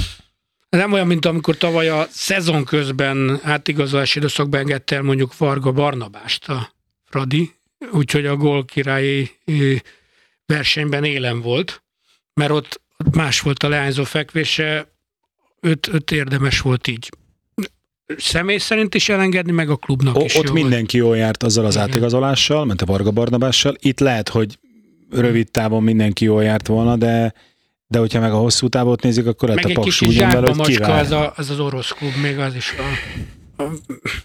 A: Nem olyan, mint amikor tavaly a szezon közben átigazolási időszakban engedte el mondjuk Varga Barnabást a Fradi, úgyhogy a gólkirályi versenyben élen volt, mert ott más volt a leányzó fekvése, őt, őt érdemes volt így személy szerint is elengedni, meg a klubnak
C: o,
A: is.
C: Ott mindenki jól járt azzal az igen. átigazolással, ment a Varga Barnabással. Itt lehet, hogy rövid távon mindenki jól járt volna, de, de hogyha meg a hosszú távot nézik, akkor
A: meg
C: a Paks úgy
A: vele, hogy
C: kivált.
A: Az, a, az az orosz klub, még az is. A, a,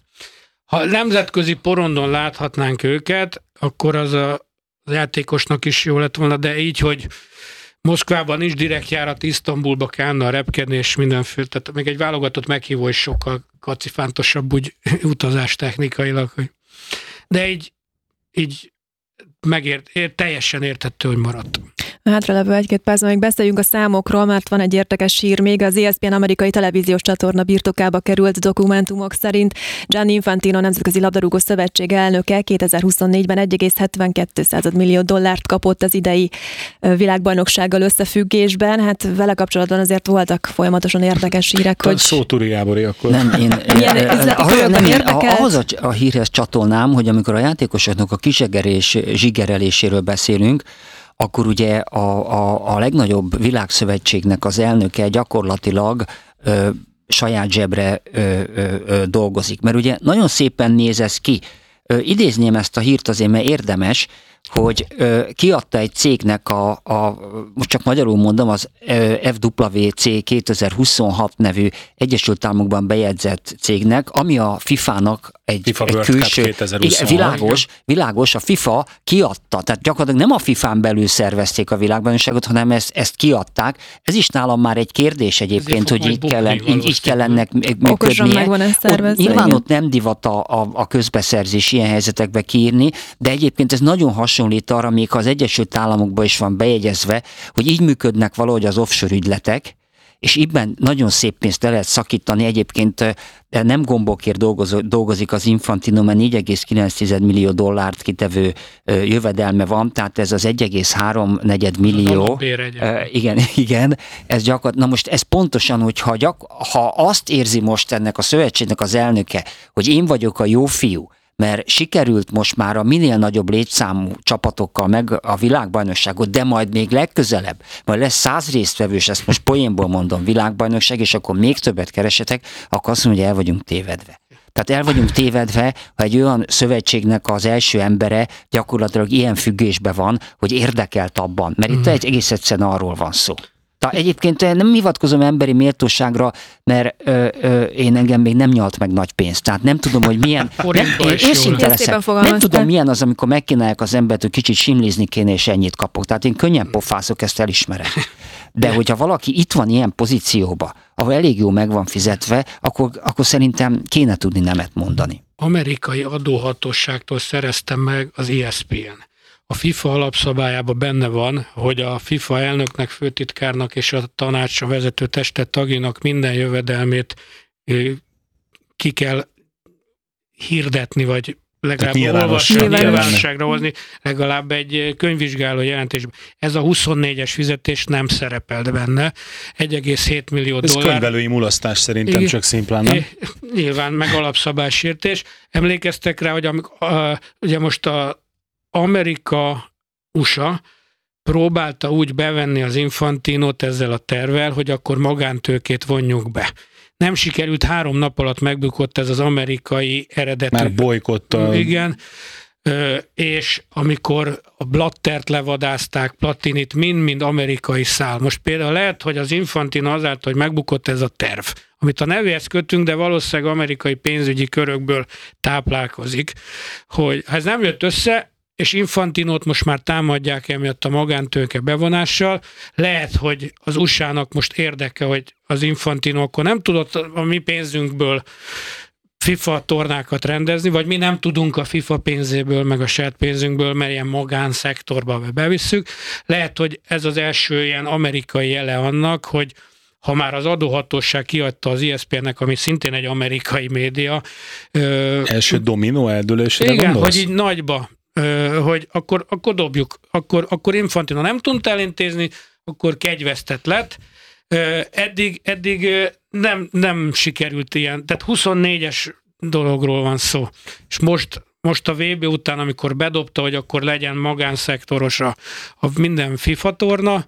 A: ha nemzetközi porondon láthatnánk őket, akkor az a, az játékosnak is jó lett volna, de így, hogy Moszkvában is direkt járat, Isztambulba kellene a repkedni, és mindenféle, tehát még egy válogatott meghívó is sokkal kacifántosabb úgy utazás technikailag. Hogy... De így, így megért, ér, teljesen érthető, hogy maradt.
D: Hátralevő egy-két percben még beszéljünk a számokról, mert van egy érdekes hír még. Az E S P N amerikai televíziós csatorna birtokába került dokumentumok szerint Gianni Infantino, Nemzetközi Labdarúgó Szövetség elnöke kétezer-huszonnégyben egy egész hetvenkettő millió dollárt kapott az idei világbajnoksággal összefüggésben. Hát vele kapcsolatban azért voltak folyamatosan érdekes hírek, hogy...
C: Szó Turi Gábori akkor.
B: Nem, én... Ahhoz a, a hírhez csatolnám, hogy amikor a játékosoknak a kisegerés, zsigereléséről beszélünk, akkor ugye a, a, a legnagyobb világszövetségnek az elnöke gyakorlatilag ö, saját zsebre ö, ö, ö, dolgozik. Mert ugye nagyon szépen néz ez ki. Ö, idézném ezt a hírt azért, mert érdemes, hogy ö, kiadta egy cégnek a, a, most csak magyarul mondom, az ö, ef dupla vé cé kétezer-huszonhat nevű Egyesült Államokban bejegyzett cégnek, ami a fifának egy,
C: FIFA
B: egy külső, igen, világos, világos, a FIFA kiadta, tehát gyakorlatilag nem a fifán belül szervezték a világbajnokságot, hanem ezt, ezt kiadták. Ez is nálam már egy kérdés egyébként, hogy így, kellen, így, így kell ennek működnie. Ott, nyilván igen. Ott nem divat a, a, a közbeszerzés ilyen helyzetekbe kiírni, de egyébként ez nagyon hasonlít arra, még az Egyesült Államokban is van bejegyezve, hogy így működnek valahogy az offshore ügyletek, és ibben nagyon szép pénzt le lehet szakítani. Egyébként nem gombokért dolgozik az Infantino, mert négy egész kilenc millió dollárt kitevő jövedelme van, tehát ez az egy egész három millió. Igen, igen, ez gyakor... Na most ez pontosan, hogyha gyak... ha azt érzi most ennek a szövetségnek az elnöke, hogy én vagyok a jó fiú, mert sikerült most már a minél nagyobb létszámú csapatokkal meg a világbajnokságot, de majd még legközelebb, majd lesz száz résztvevős, ezt most poénból mondom, világbajnokság, és akkor még többet keresetek, akkor azt mondja, hogy el vagyunk tévedve. Tehát el vagyunk tévedve, ha egy olyan szövetségnek az első embere gyakorlatilag ilyen függésben van, hogy érdekelt abban, mert itt egy egész egyszerűen arról van szó. Tehát egyébként nem hivatkozom emberi méltóságra, mert ö, ö, én engem még nem nyalt meg nagy pénzt. Tehát nem tudom, hogy milyen... nem, őszinte leszek. Nem tudom, milyen az, amikor megkínálják az embert, hogy kicsit simlizni kéne, és ennyit kapok. Tehát én könnyen pofázok, ezt elismerem. De hogyha valaki itt van ilyen pozícióba, ahol elég jó meg van fizetve, akkor, akkor szerintem kéne tudni nemet mondani.
A: Amerikai adóhatóságtól szereztem meg az E S P N. A FIFA alapszabályában benne van, hogy a FIFA elnöknek, főtitkárnak és a tanácsra vezető testet tagjának minden jövedelmét ki kell hirdetni, vagy legalább olvasni, nyilvánosságra hozni, legalább egy könyvvizsgáló jelentésben. Ez a huszonnégyes fizetés nem szerepelt benne. egy egész hét millió
C: Ez
A: dollár. Ez
C: könyvelői mulasztás szerintem, igen, csak szimplán, nem?
A: Nyilván, meg alapszabálysértés. Emlékeztek rá, hogy amikor, a, ugye most a Amerika, u es á próbálta úgy bevenni az Infantinót ezzel a tervvel, hogy akkor magántőkét vonjuk be. Nem sikerült, három nap alatt megbukott ez az amerikai eredetű.
C: Már bolykottal.
A: Igen, és amikor a Blattert levadázták, Platinit, mind-mind amerikai szál. Most például lehet, hogy az Infantino azáltal, hogy megbukott ez a terv, amit a nevéhez kötünk, de valószínűleg amerikai pénzügyi körökből táplálkozik, hogy ha ez nem jött össze, és Infantinót most már támadják emiatt a magántőke bevonással. Lehet, hogy az u es á-nak most érdeke, hogy az Infantino akkor nem tudott a mi pénzünkből FIFA tornákat rendezni, vagy mi nem tudunk a FIFA pénzéből, meg a saját pénzünkből, mert ilyen magánszektorba bevisszük. Lehet, hogy ez az első ilyen amerikai jele annak, hogy ha már az adóhatóság kiadta az E S P N-nek, ami szintén egy amerikai média.
C: Első dominó eldőlésére
A: igen,
C: gondolsz?
A: hogy így nagyba, hogy akkor, akkor dobjuk, akkor, akkor Infantino nem tudta elintézni, akkor kegyvesztett lett. Eddig, eddig nem, nem sikerült ilyen, tehát huszonnégyes dologról van szó. És most, most a vé bé után, amikor bedobta, hogy akkor legyen magánszektoros a, a minden FIFA torna,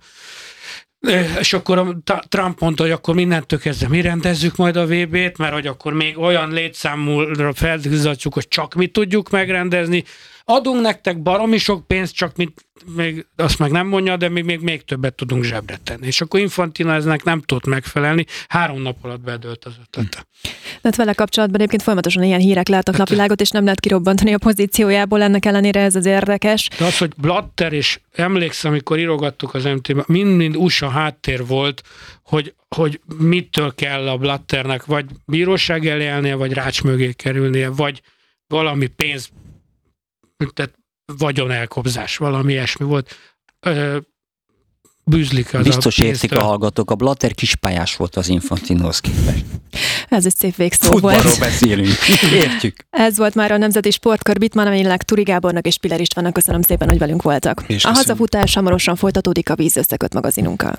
A: és akkor Trump mondta, hogy akkor mindentől kezdve mi rendezzük majd a vé bét, mert hogy akkor még olyan létszámúra felhúzatjuk, hogy csak mi tudjuk megrendezni. Adunk nektek baromi sok pénzt, csak mit, még azt meg nem mondja, de még, még, még többet tudunk zsebre tenni. És akkor Infantino eznek nem tudott megfelelni, három nap alatt bedőlt az ötlete.
D: Tehát vele kapcsolatban egyébként folyamatosan ilyen hírek láttak napvilágot, és nem lehet kirobbantani a pozíciójából, ennek ellenére ez az érdekes.
A: De az, hogy Blatter, és emlékszem, amikor írogattuk az em té-ben, mind-mind u es á háttér volt, hogy, hogy mitől kell a Blatternek vagy bíróság elé állnia, vagy rács mögé kerülnie, vagy valami pénz, tehát vagyonelkobzás, valami ilyesmi volt. Ö, bűzlik az
B: Biztos
A: a
B: értik a hallgatók, a Blatter kispályás volt az Infantinóhoz képest.
D: Ez egy szép végszó volt.
B: Futballról beszélünk, értjük.
D: Ez volt már a Nemzeti Sportkör Bittmann, amelynek Turi Gábornak és Piller Istvánnak köszönöm szépen, hogy velünk voltak. És a hazafutás hamarosan folytatódik a Víz Összeköt magazinunkkal.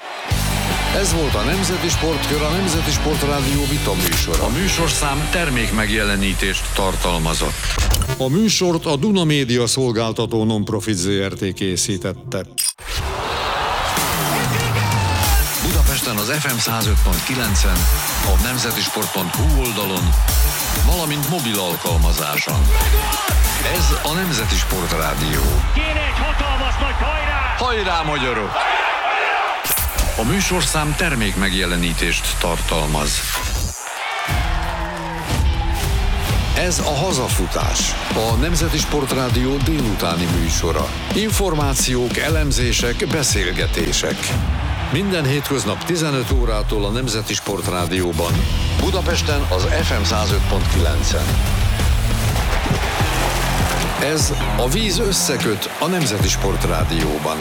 E: Ez volt a Nemzeti Sportkör, a Nemzeti Sportrádió vita műsora. A műsorszám termék megjelenítést tartalmazott.
F: A műsort a Duna Média Szolgáltató Non-Profit Zé Er Té készítette.
E: Budapesten az ef em száz öt pont kilencen, a nemzetisport pont hu oldalon, valamint mobil alkalmazáson. Ez a Nemzeti Sport Rádió.
I: Kéne egy hatalmas nagy hajrá!
E: Hajrá, magyarok! A műsorszám termék megjelenítést tartalmaz. Ez a Hazafutás, a Nemzeti Sport Rádió délutáni műsora. Információk, elemzések, beszélgetések. Minden hétköznap tizenöt órától a Nemzeti Sport Rádióban, Budapesten az ef em száz öt pont kilencen. Ez a Víz összeköt a Nemzeti Sport Rádióban.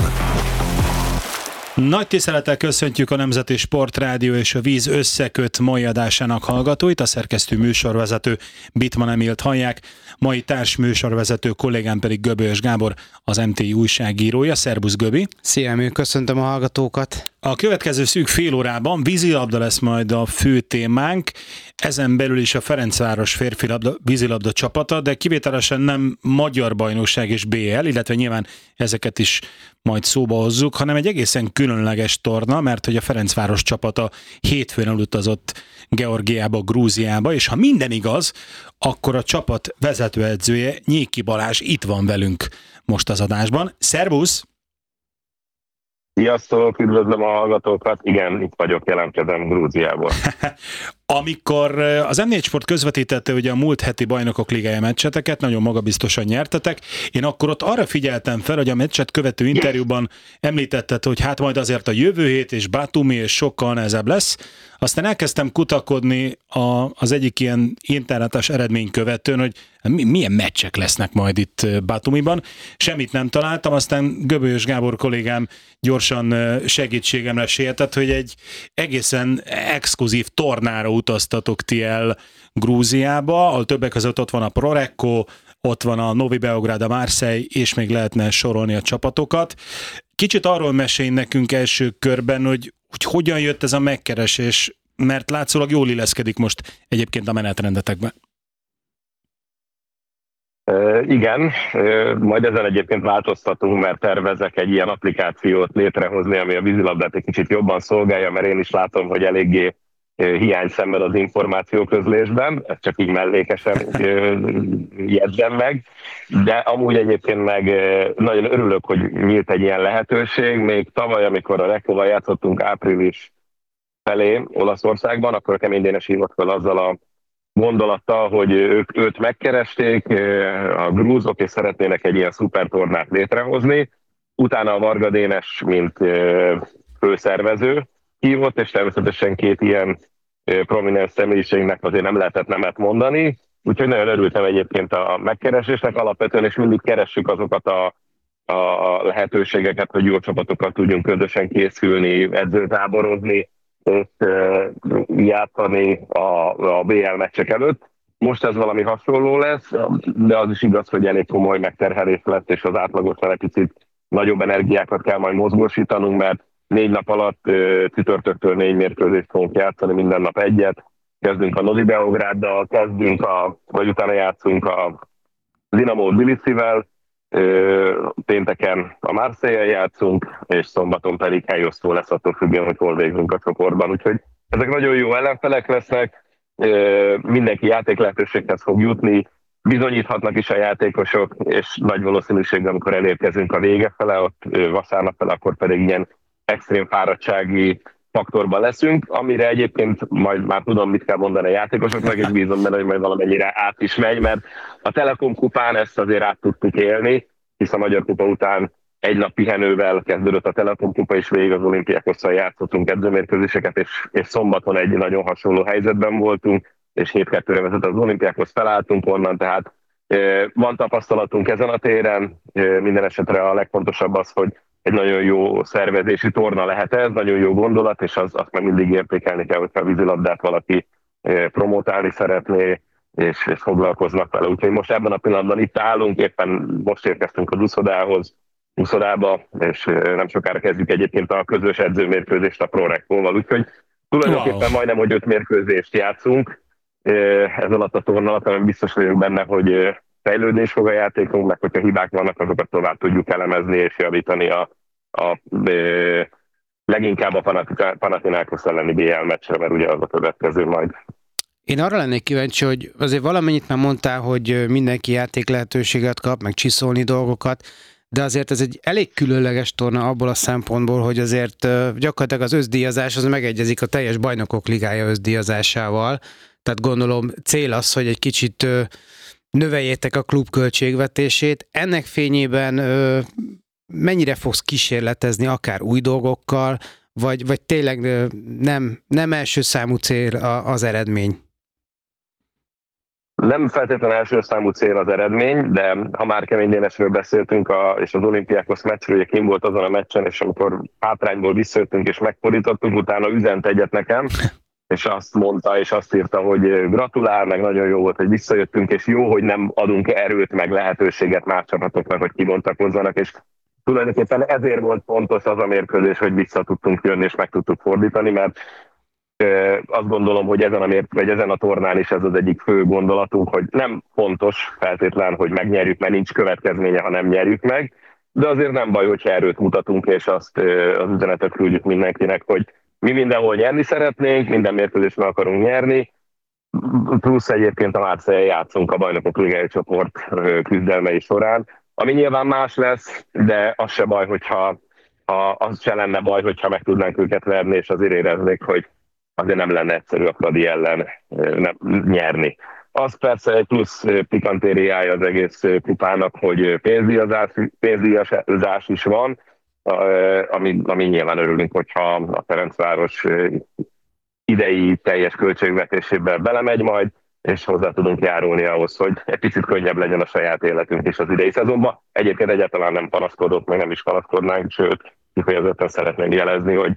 C: Nagy tisztelettel köszöntjük a Nemzeti Sport Rádió és a Víz összeköt mai adásának hallgatóit, a szerkesztő műsorvezető Bittmann Emilt hallják, mai társ műsorvezető kollégám pedig Göbölyös Gábor, az em té i újságírója. Szerbusz, Göbi!
J: Szia, Emil, köszöntöm a hallgatókat!
C: A következő szűk fél órában vízilabda lesz majd a fő témánk, ezen belül is a Ferencváros férfi labda, vízilabda csapata, de kivételesen nem magyar bajnokság és bé el, illetve nyilván ezeket is majd szóba hozzuk, hanem egy egészen különleges torna, mert hogy a Ferencváros csapata hétfőn elutazott Georgiába, Grúziába, és ha minden igaz, akkor a csapat vezetőedzője, Nyéki Balázs itt van velünk most az adásban. Szervusz!
K: Sziasztok, üdvözlöm a hallgatókat. Igen, itt vagyok, jelentkezem Grúziából.
C: Amikor az em négy Sport közvetítette ugye a múlt heti Bajnokok Ligája meccseteket, nagyon magabiztosan nyertetek, én akkor ott arra figyeltem fel, hogy a meccset követő interjúban említetted, hogy hát majd azért a jövő hét és Batumi és sokkal nehezebb lesz. Aztán elkezdtem kutakodni a, az egyik ilyen internetes eredmény követőn, hogy milyen meccsek lesznek majd itt Batumiban. Semmit nem találtam, aztán Göbölyös Gábor kollégám gyorsan segítségemre sietett, hogy egy egészen exkluzív tornára utaztatok ti el Grúziába, ahol többek között ott van a Prorecco, ott van a Novi Beograd, a Marseille, és még lehetne sorolni a csapatokat. Kicsit arról mesélj nekünk első körben, hogy, hogy hogyan jött ez a megkeresés, mert látszólag jól illeszkedik most egyébként a menetrendetekben.
K: Uh, igen, uh, majd ezen egyébként változtatunk, mert tervezek egy ilyen applikációt létrehozni, ami a vízilabdát egy kicsit jobban szolgálja, mert én is látom, hogy eléggé uh, hiány szenved az információközlésben, ezt csak így mellékesen uh, jegyzem meg, de amúgy egyébként meg uh, nagyon örülök, hogy nyílt egy ilyen lehetőség. Még tavaly, amikor a Rekóval játszottunk április felé Olaszországban, akkor a Kemény Dénes hívott fel azzal a gondolattal, hogy ők őt megkeresték, a grúzok, és szeretnének egy ilyen szupertornát létrehozni. Utána a Varga Dénes, mint főszervező hívott, és természetesen két ilyen prominens személyiségnek azért nem lehetett nemet mondani. Úgyhogy nagyon örültem egyébként a megkeresésnek alapvetően, és mindig keressük azokat a, a lehetőségeket, hogy jó csapatokkal tudjunk közösen készülni, edzőtáborozni, és játszani a, a bé el meccsek előtt. Most ez valami hasonló lesz, de az is igaz, hogy elég komoly megterhelés lett, és az átlagosnál egy picit nagyobb energiákat kell majd mozgósítanunk, mert négy nap alatt csütörtöktől négy mérkőzést fogunk játszani, minden nap egyet. Kezdünk a Novi Beográddal, kezdünk a, vagy utána játszunk a Dinamo Tbilisivel, pénteken a Marseille-el játszunk, és szombaton pedig helyosztó lesz, attól függően, hogy hol végzünk a csoportban. Úgyhogy ezek nagyon jó ellenfelek lesznek, mindenki játék lehetőséghez fog jutni, bizonyíthatnak is a játékosok, és nagy valószínűséggel, amikor elérkezünk a vége fele, ott vasárnap fele, akkor pedig ilyen extrém fáradtsági faktorban leszünk, amire egyébként majd már tudom, mit kell mondani a játékosoknak, és bízom benne, hogy majd valamennyire át is megy, mert a Telekom kupán ezt azért át tudtuk élni, hisz a Magyar Kupa után egy nap pihenővel kezdődött a Telekom kupa, és végig az Olimpiákosszal játszottunk edzőmérkőzéseket, és, és szombaton egy nagyon hasonló helyzetben voltunk, és hét kettőre vezet az Olimpiákhoz, felálltunk onnan, tehát e, van tapasztalatunk ezen a téren, e, minden esetre a legfontosabb az, hogy egy nagyon jó szervezési torna lehet ez, nagyon jó gondolat, és az, azt meg mindig értékelni kell, hogyha a vízilabdát valaki e, promotálni szeretné, és, és foglalkoznak vele. Úgyhogy most ebben a pillanatban itt állunk, éppen most érkeztünk a Duszodához, Duszodába, és nem sokára kezdjük egyébként a közös edzőmérkőzést a Proreccóval, úgyhogy tulajdonképpen wow. majdnem, hogy öt mérkőzést játszunk ez alatt a torna alatt, hanem biztos vagyok benne, hogy fejlődés fog a játékunk, meg hogyha hibák vannak, azokat tovább tudjuk elemezni és javítani a, a, a leginkább a Panathinaikos elleni bé el meccsre, mert ugye az a következő majd.
J: Én arra lennék kíváncsi, hogy azért valamennyit már mondtál, hogy mindenki játék lehetőséget kap, meg csiszolni dolgokat, de azért ez egy elég különleges torna abból a szempontból, hogy azért gyakorlatilag az összdíjazás az megegyezik a teljes bajnokok ligája összdíjazásával. Tehát gondolom cél az, hogy egy kicsit növeljétek a klub költségvetését. Ennek fényében mennyire fogsz kísérletezni akár új dolgokkal, vagy, vagy tényleg nem, nem első számú cél az eredmény?
K: Nem feltétlenül első számú cél az eredmény, de ha már Kemény Dénesről beszéltünk, a, és az Olympiákos meccsről, ugye kim volt azon a meccsen, és amikor hátrányból visszajöttünk és megfordítottunk, utána üzent egyet nekem, és azt mondta, és azt írta, hogy gratulál, meg nagyon jó volt, hogy visszajöttünk, és jó, hogy nem adunk erőt, meg lehetőséget más csapatoknak, hogy kibontakozzanak, és tulajdonképpen ezért volt fontos az a mérkőzés, hogy vissza tudtunk jönni, és meg tudtuk fordítani, mert azt gondolom, hogy ezen a, mért, vagy ezen a tornán is ez az egyik fő gondolatunk, hogy nem fontos feltétlen, hogy megnyerjük, mert nincs következménye, ha nem nyerjük meg, de azért nem baj, hogyha erőt mutatunk, és azt az üzenetet küldjük mindenkinek, hogy mi mindenhol nyerni szeretnénk, minden mérkőzést meg akarunk nyerni, plusz egyébként a Márcéllyel játszunk a Bajnokok Ligája csoport küzdelmei során, ami nyilván más lesz, de az se baj, hogyha ha az se lenne baj, hogyha meg tudnánk őket verni, és azért éreznék, hogy azért nem lenne egyszerű a Fradi ellen nem, nyerni. Az persze egy plusz pikantériája az egész kupának, hogy pénzdíjazás, pénzdíjazás is van, ami, ami nyilván örülünk, hogyha a Ferencváros idei teljes költségvetésébe belemegy majd, és hozzá tudunk járulni ahhoz, hogy egy picit könnyebb legyen a saját életünk is az idei szezonban. Egyébként egyáltalán nem panaszkodott, meg nem is panaszkodnánk, sőt, kifejezetten szeretném jelezni, hogy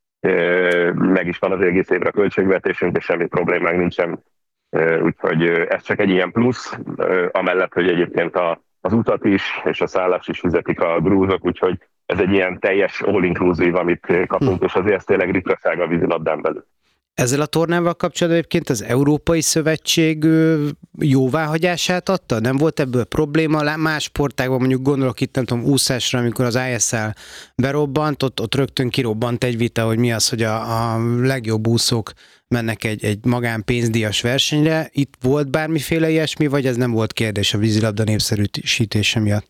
K: meg is van az egész évre költségvetésünk, és semmi problémánk nincsen. Úgyhogy ez csak egy ilyen plusz, amellett, hogy egyébként a, az utat is, és a szállást is fizetik a grúzok, úgyhogy ez egy ilyen teljes all-inclusive, amit kapunk, és azért ez tényleg ritkaság a vízilabdán belül.
J: Ezzel a tornával kapcsolatban egyébként az Európai Szövetség jóváhagyását adta? Nem volt ebből probléma? Más sportágban, mondjuk gondolok itt, nem tudom, úszásra, amikor az i es el berobbant, ott, ott rögtön kirobbant egy vita, hogy mi az, hogy a, a legjobb úszók mennek egy, egy magánpénzdíjas versenyre. Itt volt bármiféle ilyesmi, vagy ez nem volt kérdés a vízilabda népszerűsítése miatt?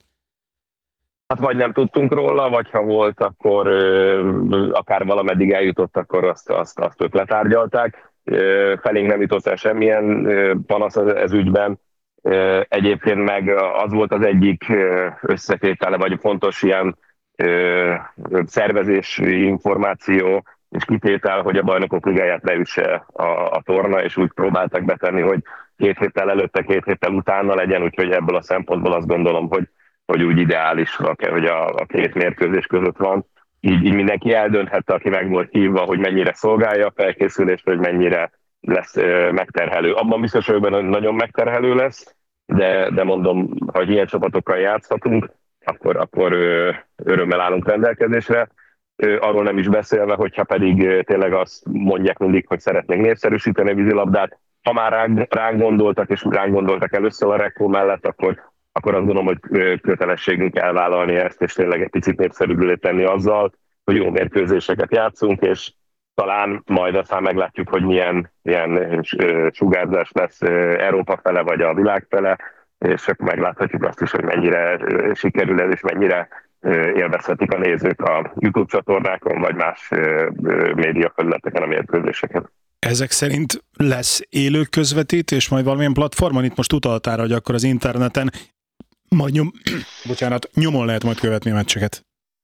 K: Hát vagy nem tudtunk róla, vagy ha volt, akkor ö, akár valameddig eljutott, akkor azt, azt, azt ők letárgyalták. Ö, felénk nem jutott el semmilyen ö, panasz ez, ez ügyben. Ö, egyébként meg az volt az egyik összetétele, vagy fontos ilyen ö, szervezési információ és kitétel, hogy a Bajnokok Ligáját leüsse a, a torna, és úgy próbáltak betenni, hogy két héttel előtte, két héttel utána legyen, úgyhogy ebből a szempontból azt gondolom, hogy hogy úgy ideális, hogy a, a két mérkőzés között van. Így, így mindenki eldönthette, aki meg volt hívva, hogy mennyire szolgálja a felkészülést, hogy mennyire lesz ö, megterhelő. Abban biztos, hogy nagyon megterhelő lesz, de, de mondom, hogy ilyen csapatokkal játszhatunk, akkor, akkor ö, örömmel állunk rendelkezésre. Ö, arról nem is beszélve, hogyha pedig ö, tényleg azt mondják mindig, hogy szeretnénk népszerűsíteni a vízilabdát. Ha már ránk, ránk gondoltak, és ránk gondoltak először a Rekó mellett, akkor akkor azt gondolom, hogy kötelességünk elvállalni ezt, és tényleg egy picit népszerűbbé tenni azzal, hogy jó mérkőzéseket játszunk, és talán majd aztán meglátjuk, hogy milyen, milyen sugárzás lesz Európa fele, vagy a világ fele, és akkor megláthatjuk azt is, hogy mennyire sikerül ez, és mennyire élvezhetik a nézők a YouTube csatornákon, vagy más médiafelületeken a mérkőzéseket.
C: Ezek szerint lesz élő közvetítés, majd valamilyen platformon, itt most utaltál, hogy akkor az interneten majd nyom, bocsánat, nyomon lehet majd követni a meccseket.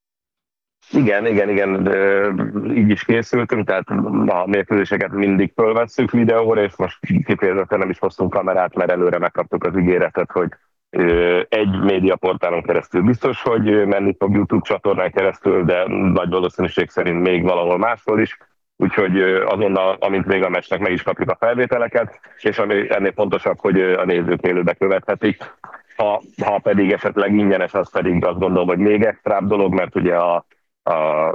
K: Igen, igen, igen, így is készültünk, tehát a mérkőzéseket mindig fölvesszük videóra, és most kifejezetten nem is hoztunk kamerát, mert előre megkaptuk az ígéretet, hogy egy médiaportálon keresztül biztos, hogy menni fog YouTube csatornán keresztül, de nagy valószínűség szerint még valahol máshol is. Úgyhogy azonnal, amint még a meccsnek meg is kapjuk a felvételeket, és ami ennél fontosabb, hogy a nézők élőbe követhetik. Ha, ha pedig esetleg ingyenes, az pedig azt gondolom, hogy még extrább dolog, mert ugye a, a, a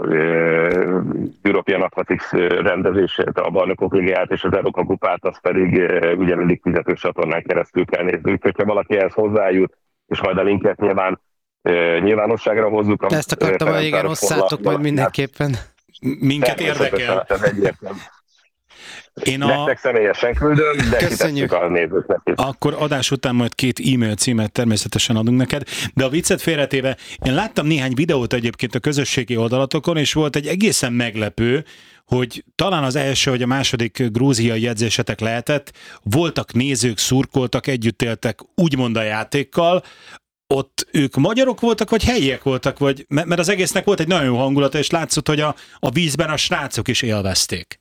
K: European Athletics rendezését, a Bajnokok Ligáját és az Európa Kupát, az pedig ugye mindig fizetős csatornán keresztül kell nézni. Úgyhogy ha valaki ehhez hozzájut, és majd a linket nyilván nyilvánosságra hozzuk.
J: Ezt akartam, hogy igen, osszátok majd mindenképpen.
C: Minket érdekel.
K: Én a... Nektek személyesen küldöm, de kitesszük a nézőknek.
C: Akkor adás után majd két e-mail címet természetesen adunk neked, de a viccet félretéve, én láttam néhány videót egyébként a közösségi oldalatokon, és volt egy egészen meglepő, hogy talán az első vagy a második grúziai edzésetek lehetett, voltak nézők, szurkoltak, együtt éltek úgymond a játékkal, ott ők magyarok voltak, vagy helyiek voltak, vagy, mert az egésznek volt egy nagyon jó hangulata, és látszott, hogy a, a vízben a srácok is élvezték.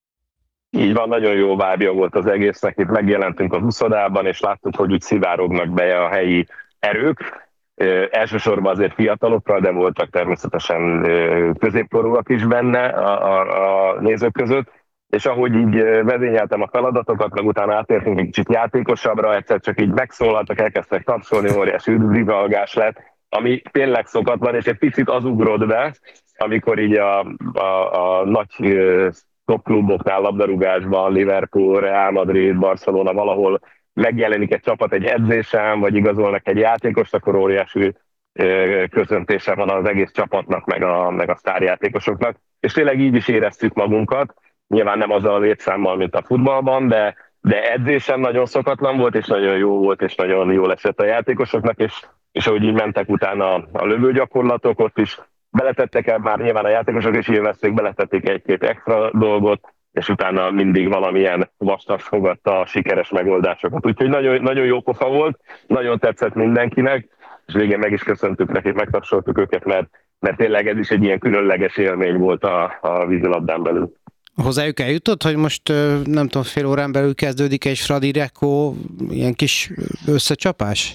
K: Így van, nagyon jó vibe volt az egésznek, itt megjelentünk az uszodában, és láttuk, hogy úgy szivárognak be a helyi erők, elsősorban azért fiatalokkal, de voltak természetesen középkorúak is benne a, a, a nézők között, és ahogy így vezényeltem a feladatokat, meg utána átértünk egy kicsit játékosabbra, egyszer csak így megszólaltak, elkezdtek tapsolni, óriási üdvrivalgás lett, ami tényleg szokatlan, és egy picit az ugrott be, amikor így a, a, a nagy top kluboknál, labdarúgásban, Liverpool, Real Madrid, Barcelona valahol megjelenik egy csapat egy edzésen, vagy igazolnak egy játékost, akkor óriási köszöntése van az egész csapatnak, meg a, meg a sztárjátékosoknak. És tényleg így is éreztük magunkat, nyilván nem azzal a létszámmal, mint a futballban, de, de edzésen nagyon szokatlan volt, és nagyon jó volt, és nagyon jól esett a játékosoknak, és, és ahogy így mentek utána a, a lövőgyakorlatok, ott is beletettek el, már nyilván a játékosok is élvezték, beletették egy-két extra dolgot, és utána mindig valamilyen vastag fogadta a sikeres megoldásokat. Úgyhogy nagyon, nagyon jó pofa volt, nagyon tetszett mindenkinek, és végén meg is köszöntük nekik, megtapsoltuk őket, mert, mert tényleg ez is egy ilyen különleges élmény volt a, a vízilabdán belül.
J: Hozzájuk eljutott, hogy most nem tudom, fél órán belül kezdődik egy Fradi Rekó ilyen kis összecsapás?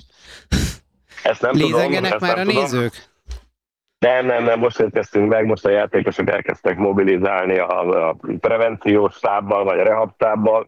K: Ezt nem
J: Lézengenek
K: tudom.
J: már a
K: tudom.
J: nézők?
K: Nem, nem, nem, most érkeztünk meg, most a játékosok elkezdtek mobilizálni a, a prevenciós stábbal, vagy a rehab stábbal,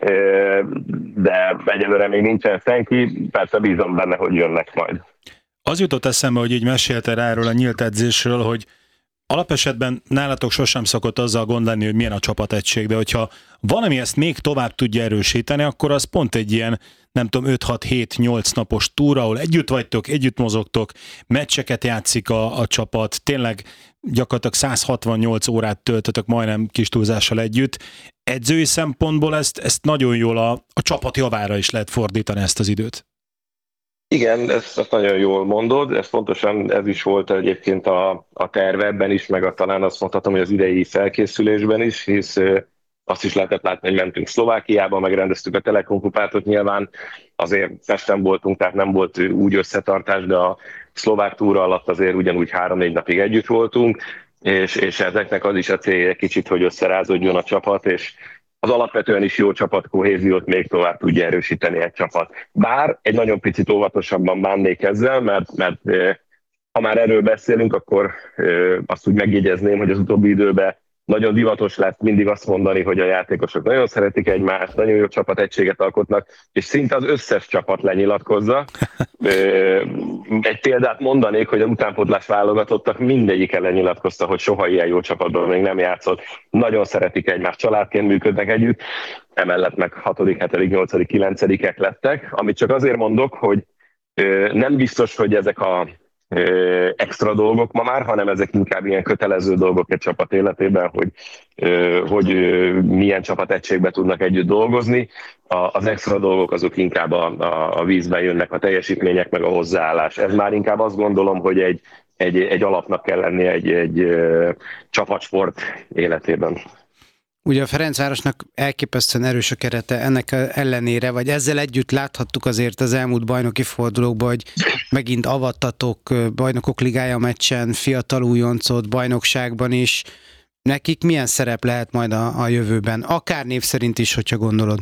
K: de egyelőre még nincsen senki, persze bízom benne, hogy jönnek majd.
C: Az jutott eszembe, hogy így meséltél erről a nyílt edzésről, hogy alapesetben nálatok sosem szokott azzal gond lenni, hogy milyen a csapategység, de hogyha valami ezt még tovább tudja erősíteni, akkor az pont egy ilyen, nem tudom, öt-hat-hét-nyolc napos túra, ahol együtt vagytok, együtt mozogtok, meccseket játszik a, a csapat, tényleg gyakorlatilag száz hatvannyolc órát töltötök majdnem kis túlzással együtt. Edzői szempontból ezt, ezt nagyon jól a, a csapat javára is lehet fordítani ezt az időt.
K: Igen, ezt, ezt nagyon jól mondod, ez pontosan ez is volt egyébként a, a tervebben is, meg a, talán azt mondhatom, hogy az idei felkészülésben is, hisz azt is lehetett látni, hogy mentünk Szlovákiába, megrendeztük a Telekom kupátot, nyilván azért Pesten voltunk, tehát nem volt úgy összetartás, de a szlovák túra alatt azért ugyanúgy három-négy napig együtt voltunk, és, és ezeknek az is a célja kicsit, hogy összerázódjon a csapat, és az alapvetően is jó csapatkohéziót még tovább tudja erősíteni egy csapat. Bár egy nagyon picit óvatosabban bánnék ezzel, mert, mert ha már erről beszélünk, akkor azt úgy megjegyezném, hogy az utóbbi időben nagyon divatos lett mindig azt mondani, hogy a játékosok nagyon szeretik egymást, nagyon jó csapategységet alkotnak, és szinte az összes csapat lenyilatkozza. Egy példát mondanék, hogy az utánpótlás válogatottak mindegyik lenyilatkozta, hogy soha ilyen jó csapatban még nem játszott. Nagyon szeretik egymást, családként működnek együtt, emellett meg hatodik, hetedik, nyolcadik, kilencedikek lettek, amit csak azért mondok, hogy nem biztos, hogy ezek a extra dolgok ma már, hanem ezek inkább ilyen kötelező dolgok egy csapat életében, hogy, hogy milyen csapategységben tudnak együtt dolgozni. Az extra dolgok azok inkább a, a, a vízben jönnek, a teljesítmények meg a hozzáállás. Ez már inkább azt gondolom, hogy egy, egy, egy alapnak kell lenni egy, egy csapatsport életében.
J: Ugye a Ferencvárosnak elképesztően erős a kerete, ennek ellenére, vagy ezzel együtt láthattuk azért az elmúlt bajnoki fordulókban, hogy megint avattatok bajnokok ligája meccsen, fiatal újoncot, bajnokságban is. Nekik milyen szerep lehet majd a, a jövőben? Akár név szerint is, hogyha gondolod.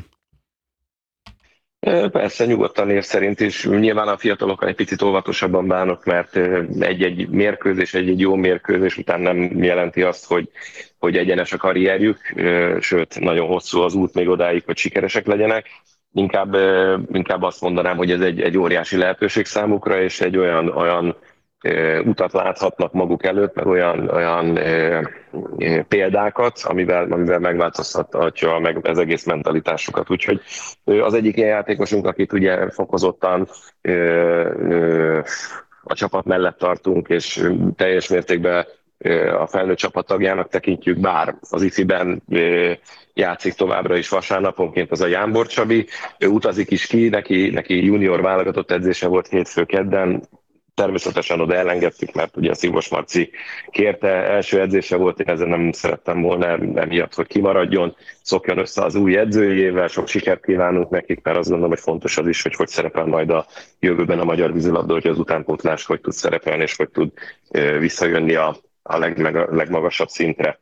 K: Persze, nyugodtan név szerint is. Nyilván a fiatalokkal egy picit óvatosabban bánok, mert egy-egy mérkőzés, egy-egy jó mérkőzés után nem jelenti azt, hogy, hogy egyenes a karrierjük, sőt, nagyon hosszú az út még odáig, hogy sikeresek legyenek. Inkább, inkább azt mondanám, hogy ez egy, egy óriási lehetőség számukra, és egy olyan, olyan utat láthatnak maguk előtt, meg olyan, olyan példákat, amivel, amivel megváltoztathatja meg az egész mentalitásukat. Úgyhogy az egyik ilyen játékosunk, akit ugye fokozottan a csapat mellett tartunk, és teljes mértékben a felnőtt csapat tagjának tekintjük, bár az ifiben játszik továbbra is vasárnaponként, az a Jánbor Csabi. Ő utazik is ki, neki, neki junior válogatott edzése volt hétfő kedden, természetesen oda elengedtük, mert ugye a Szívos Marci kérte, első edzése volt, én ezzel nem szerettem volna emiatt, hogy kimaradjon, szokjon össze az új edzőjével, sok sikert kívánunk nekik, mert azt gondolom, hogy fontos az is, hogy hogy szerepel majd a jövőben a magyar vízilabda, hogy az utánpótlás hogy tud szerepelni, és hogy tud visszajönni a, a legmeg, legmagasabb szintre.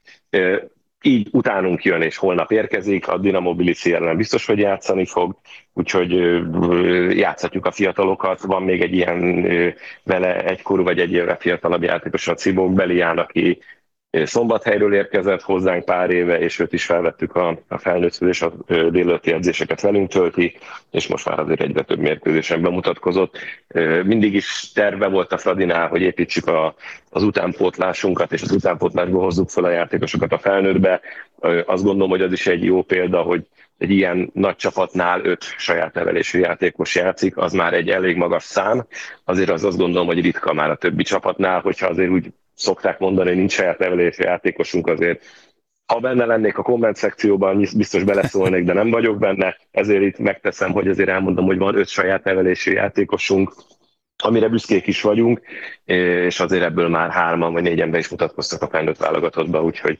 K: Így utánunk jön, és holnap érkezik, a Dinamo Tbilisi ellen biztos, hogy játszani fog, úgyhogy játszhatjuk a fiatalokat. Van még egy ilyen vele egykorú vagy egy évre fiatalabb játékos, a Cibók Belián, aki Szombathelyről érkezett hozzánk pár éve, és őt is felvettük a, a felnőttől, és a délelőtti edzéseket velünk tölti, és most már azért egyre több mérkőzésen bemutatkozott. Mindig is terve volt a Fradinál, hogy építsük a, az utánpótlásunkat, és az utánpótlásból hozzuk fel a játékosokat a felnőttbe. Azt gondolom, hogy az is egy jó példa, hogy egy ilyen nagy csapatnál öt saját nevelésű játékos játszik, az már egy elég magas szám. Azért az azt gondolom, hogy ritka már a többi csapatnál, hogyha azért úgy szokták mondani, hogy nincs saját nevelésű játékosunk, azért ha benne lennék a komment szekcióban, biztos beleszólnék, de nem vagyok benne, ezért itt megteszem, hogy azért elmondom, hogy van öt saját nevelésű játékosunk, amire büszkék is vagyunk, és azért ebből már hárman vagy négyen be is mutatkoztak a felnőtt válogatottba, úgyhogy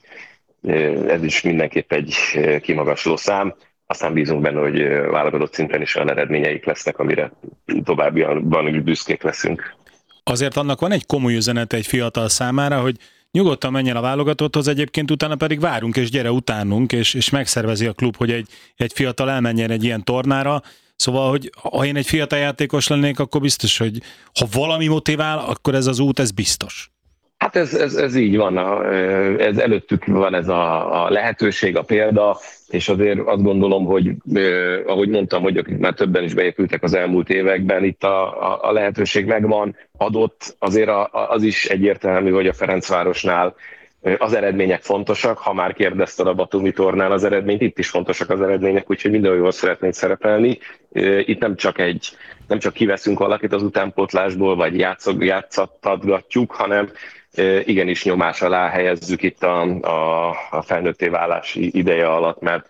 K: ez is mindenképp egy kimagasló szám. Aztán bízunk benne, hogy válogatott szinten is olyan eredményeik lesznek, amire továbbiakban büszkék leszünk.
C: Azért annak van egy komoly üzenete egy fiatal számára, hogy nyugodtan menjen a válogatotthoz, egyébként utána pedig várunk, és gyere utánunk, és, és megszervezi a klub, hogy egy, egy fiatal elmenjen egy ilyen tornára. Szóval, hogy ha én egy fiatal játékos lennék, akkor biztos, hogy ha valami motivál, akkor ez az út, ez biztos.
K: Hát ez, ez, ez így van, ez előttük van ez a, a lehetőség, a példa, és azért azt gondolom, hogy eh, ahogy mondtam, hogy akik már többen is beépültek az elmúlt években, itt a, a, a lehetőség megvan, adott, azért a, az is egyértelmű, hogy a Ferencvárosnál az eredmények fontosak, ha már kérdezted a Batumi tornán az eredményt, itt is fontosak az eredmények, úgyhogy minden jól szeretnék szerepelni. Itt nem csak egy, nem csak kiveszünk valakit az utánpótlásból, vagy játszog, játszattatgatjuk, hanem igenis nyomás alá helyezzük itt a, a, a felnőtté válási ideje alatt, mert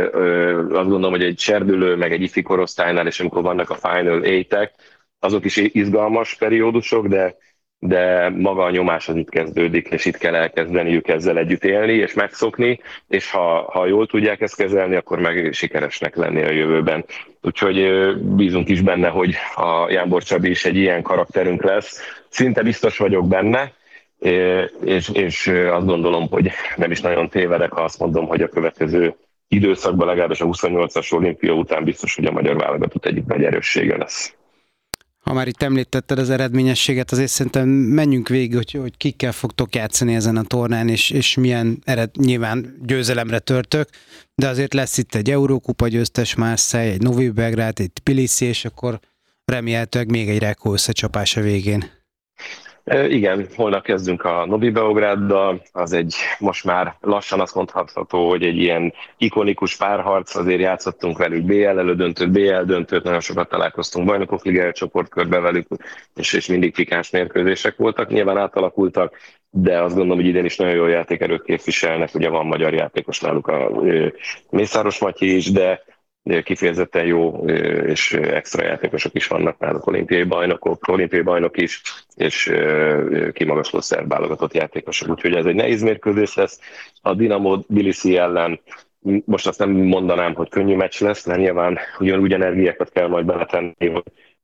K: azt gondolom, hogy egy serdülő, meg egy ifi korosztálynál, és amikor vannak a Final Eight-ek, azok is izgalmas periódusok, de de maga a nyomás az itt kezdődik, és itt kell elkezdeniük ezzel együtt élni, és megszokni, és ha, ha jól tudják ezt kezelni, akkor meg sikeresnek lenni a jövőben. Úgyhogy bízunk is benne, hogy a Jánbor Csabi is egy ilyen karakterünk lesz. Szinte biztos vagyok benne, és, és azt gondolom, hogy nem is nagyon tévedek, ha azt mondom, hogy a következő időszakban, legalábbis a huszonnyolcas olimpia után biztos, hogy a magyar válogatott egyik nagy erőssége lesz.
J: Ha már itt említetted az eredményességet, azért szerintem menjünk végig, hogy, hogy kikkel fogtok játszani ezen a tornán, és, és milyen ered, nyilván győzelemre törtök, de azért lesz itt egy Eurókupa győztes Marseille, egy Novi Belgrád, egy Tbilisi, és akkor remélhetőleg még egy Rekó összecsapás a végén.
K: Igen, holnap kezdünk a Novi Beográddal, az egy most már lassan azt mondható, hogy egy ilyen ikonikus párharc, azért játszottunk velük bé el elődöntőt, bé el döntőt, nagyon sokat találkoztunk Bajnokok Ligája csoportkörbe velük, és, és mindig pikáns mérkőzések voltak, nyilván átalakultak, de azt gondolom, hogy idén is nagyon jó játékerőt képviselnek, ugye van magyar játékos náluk, a Mészáros Matyi is, de kifejezetten jó és extra játékosok is vannak náluk, olimpiai bajnokok, olimpiai bajnok is, és kimagasló szerb válogatott játékosok. Úgyhogy ez egy nehéz mérkőzés lesz. A Dinamo Tbilisi ellen most azt nem mondanám, hogy könnyű meccs lesz, mert nyilván ugyanúgy energiákat kell majd beletenni, hogy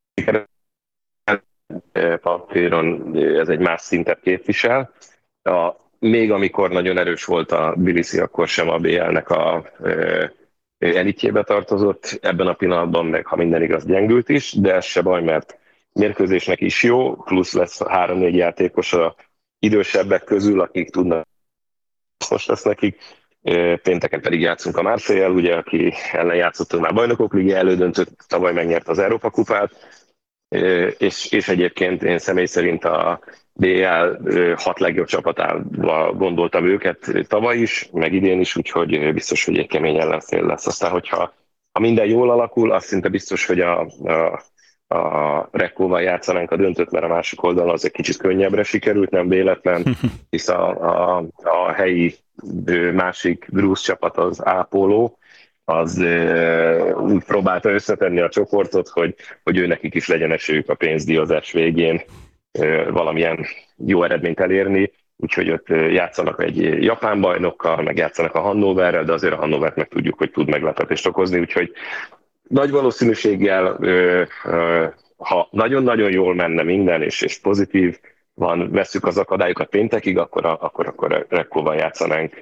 K: papíron ez egy más szintet képvisel. A, még amikor nagyon erős volt a Tbilisi, akkor sem a bé el-nek a elitjébe tartozott, ebben a pillanatban meg, ha minden igaz, gyengült is, de ez se baj, mert mérkőzésnek is jó, plusz lesz három-négy játékos a idősebbek közül, akik tudnak, most lesz nekik. Pénteken pedig játszunk a Marseille-el, ugye, aki ellen játszottunk már Bajnokok Liga elődöntőt, tavaly megnyert az Európa kupát, és, és egyébként én személy szerint a bé el hat legjobb csapatával gondoltam őket tavaly is, meg idén is, úgyhogy biztos, hogy egy kemény ellenfél lesz. Aztán, hogyha ha minden jól alakul, az szinte biztos, hogy a, a a Rekóval játszanánk a döntőt, mert a másik oldalon az egy kicsit könnyebbre sikerült, nem véletlen, hisz a, a, a helyi másik grúz csapat, az Ápoló, az e, úgy próbálta összetenni a csoportot, hogy, hogy ő nekik is legyen esélyük a pénzdíjazás végén e, valamilyen jó eredményt elérni, úgyhogy ott játszanak egy japán bajnokkal, meg játszanak a Hannoverrel, de azért a Hannovert meg tudjuk, hogy tud meglepetést okozni, úgyhogy nagy valószínűséggel, ö, ö, ha nagyon-nagyon jól menne minden, és, és pozitív van, vesszük az akadályokat péntekig, akkor, akkor, akkor Rekóval játszanánk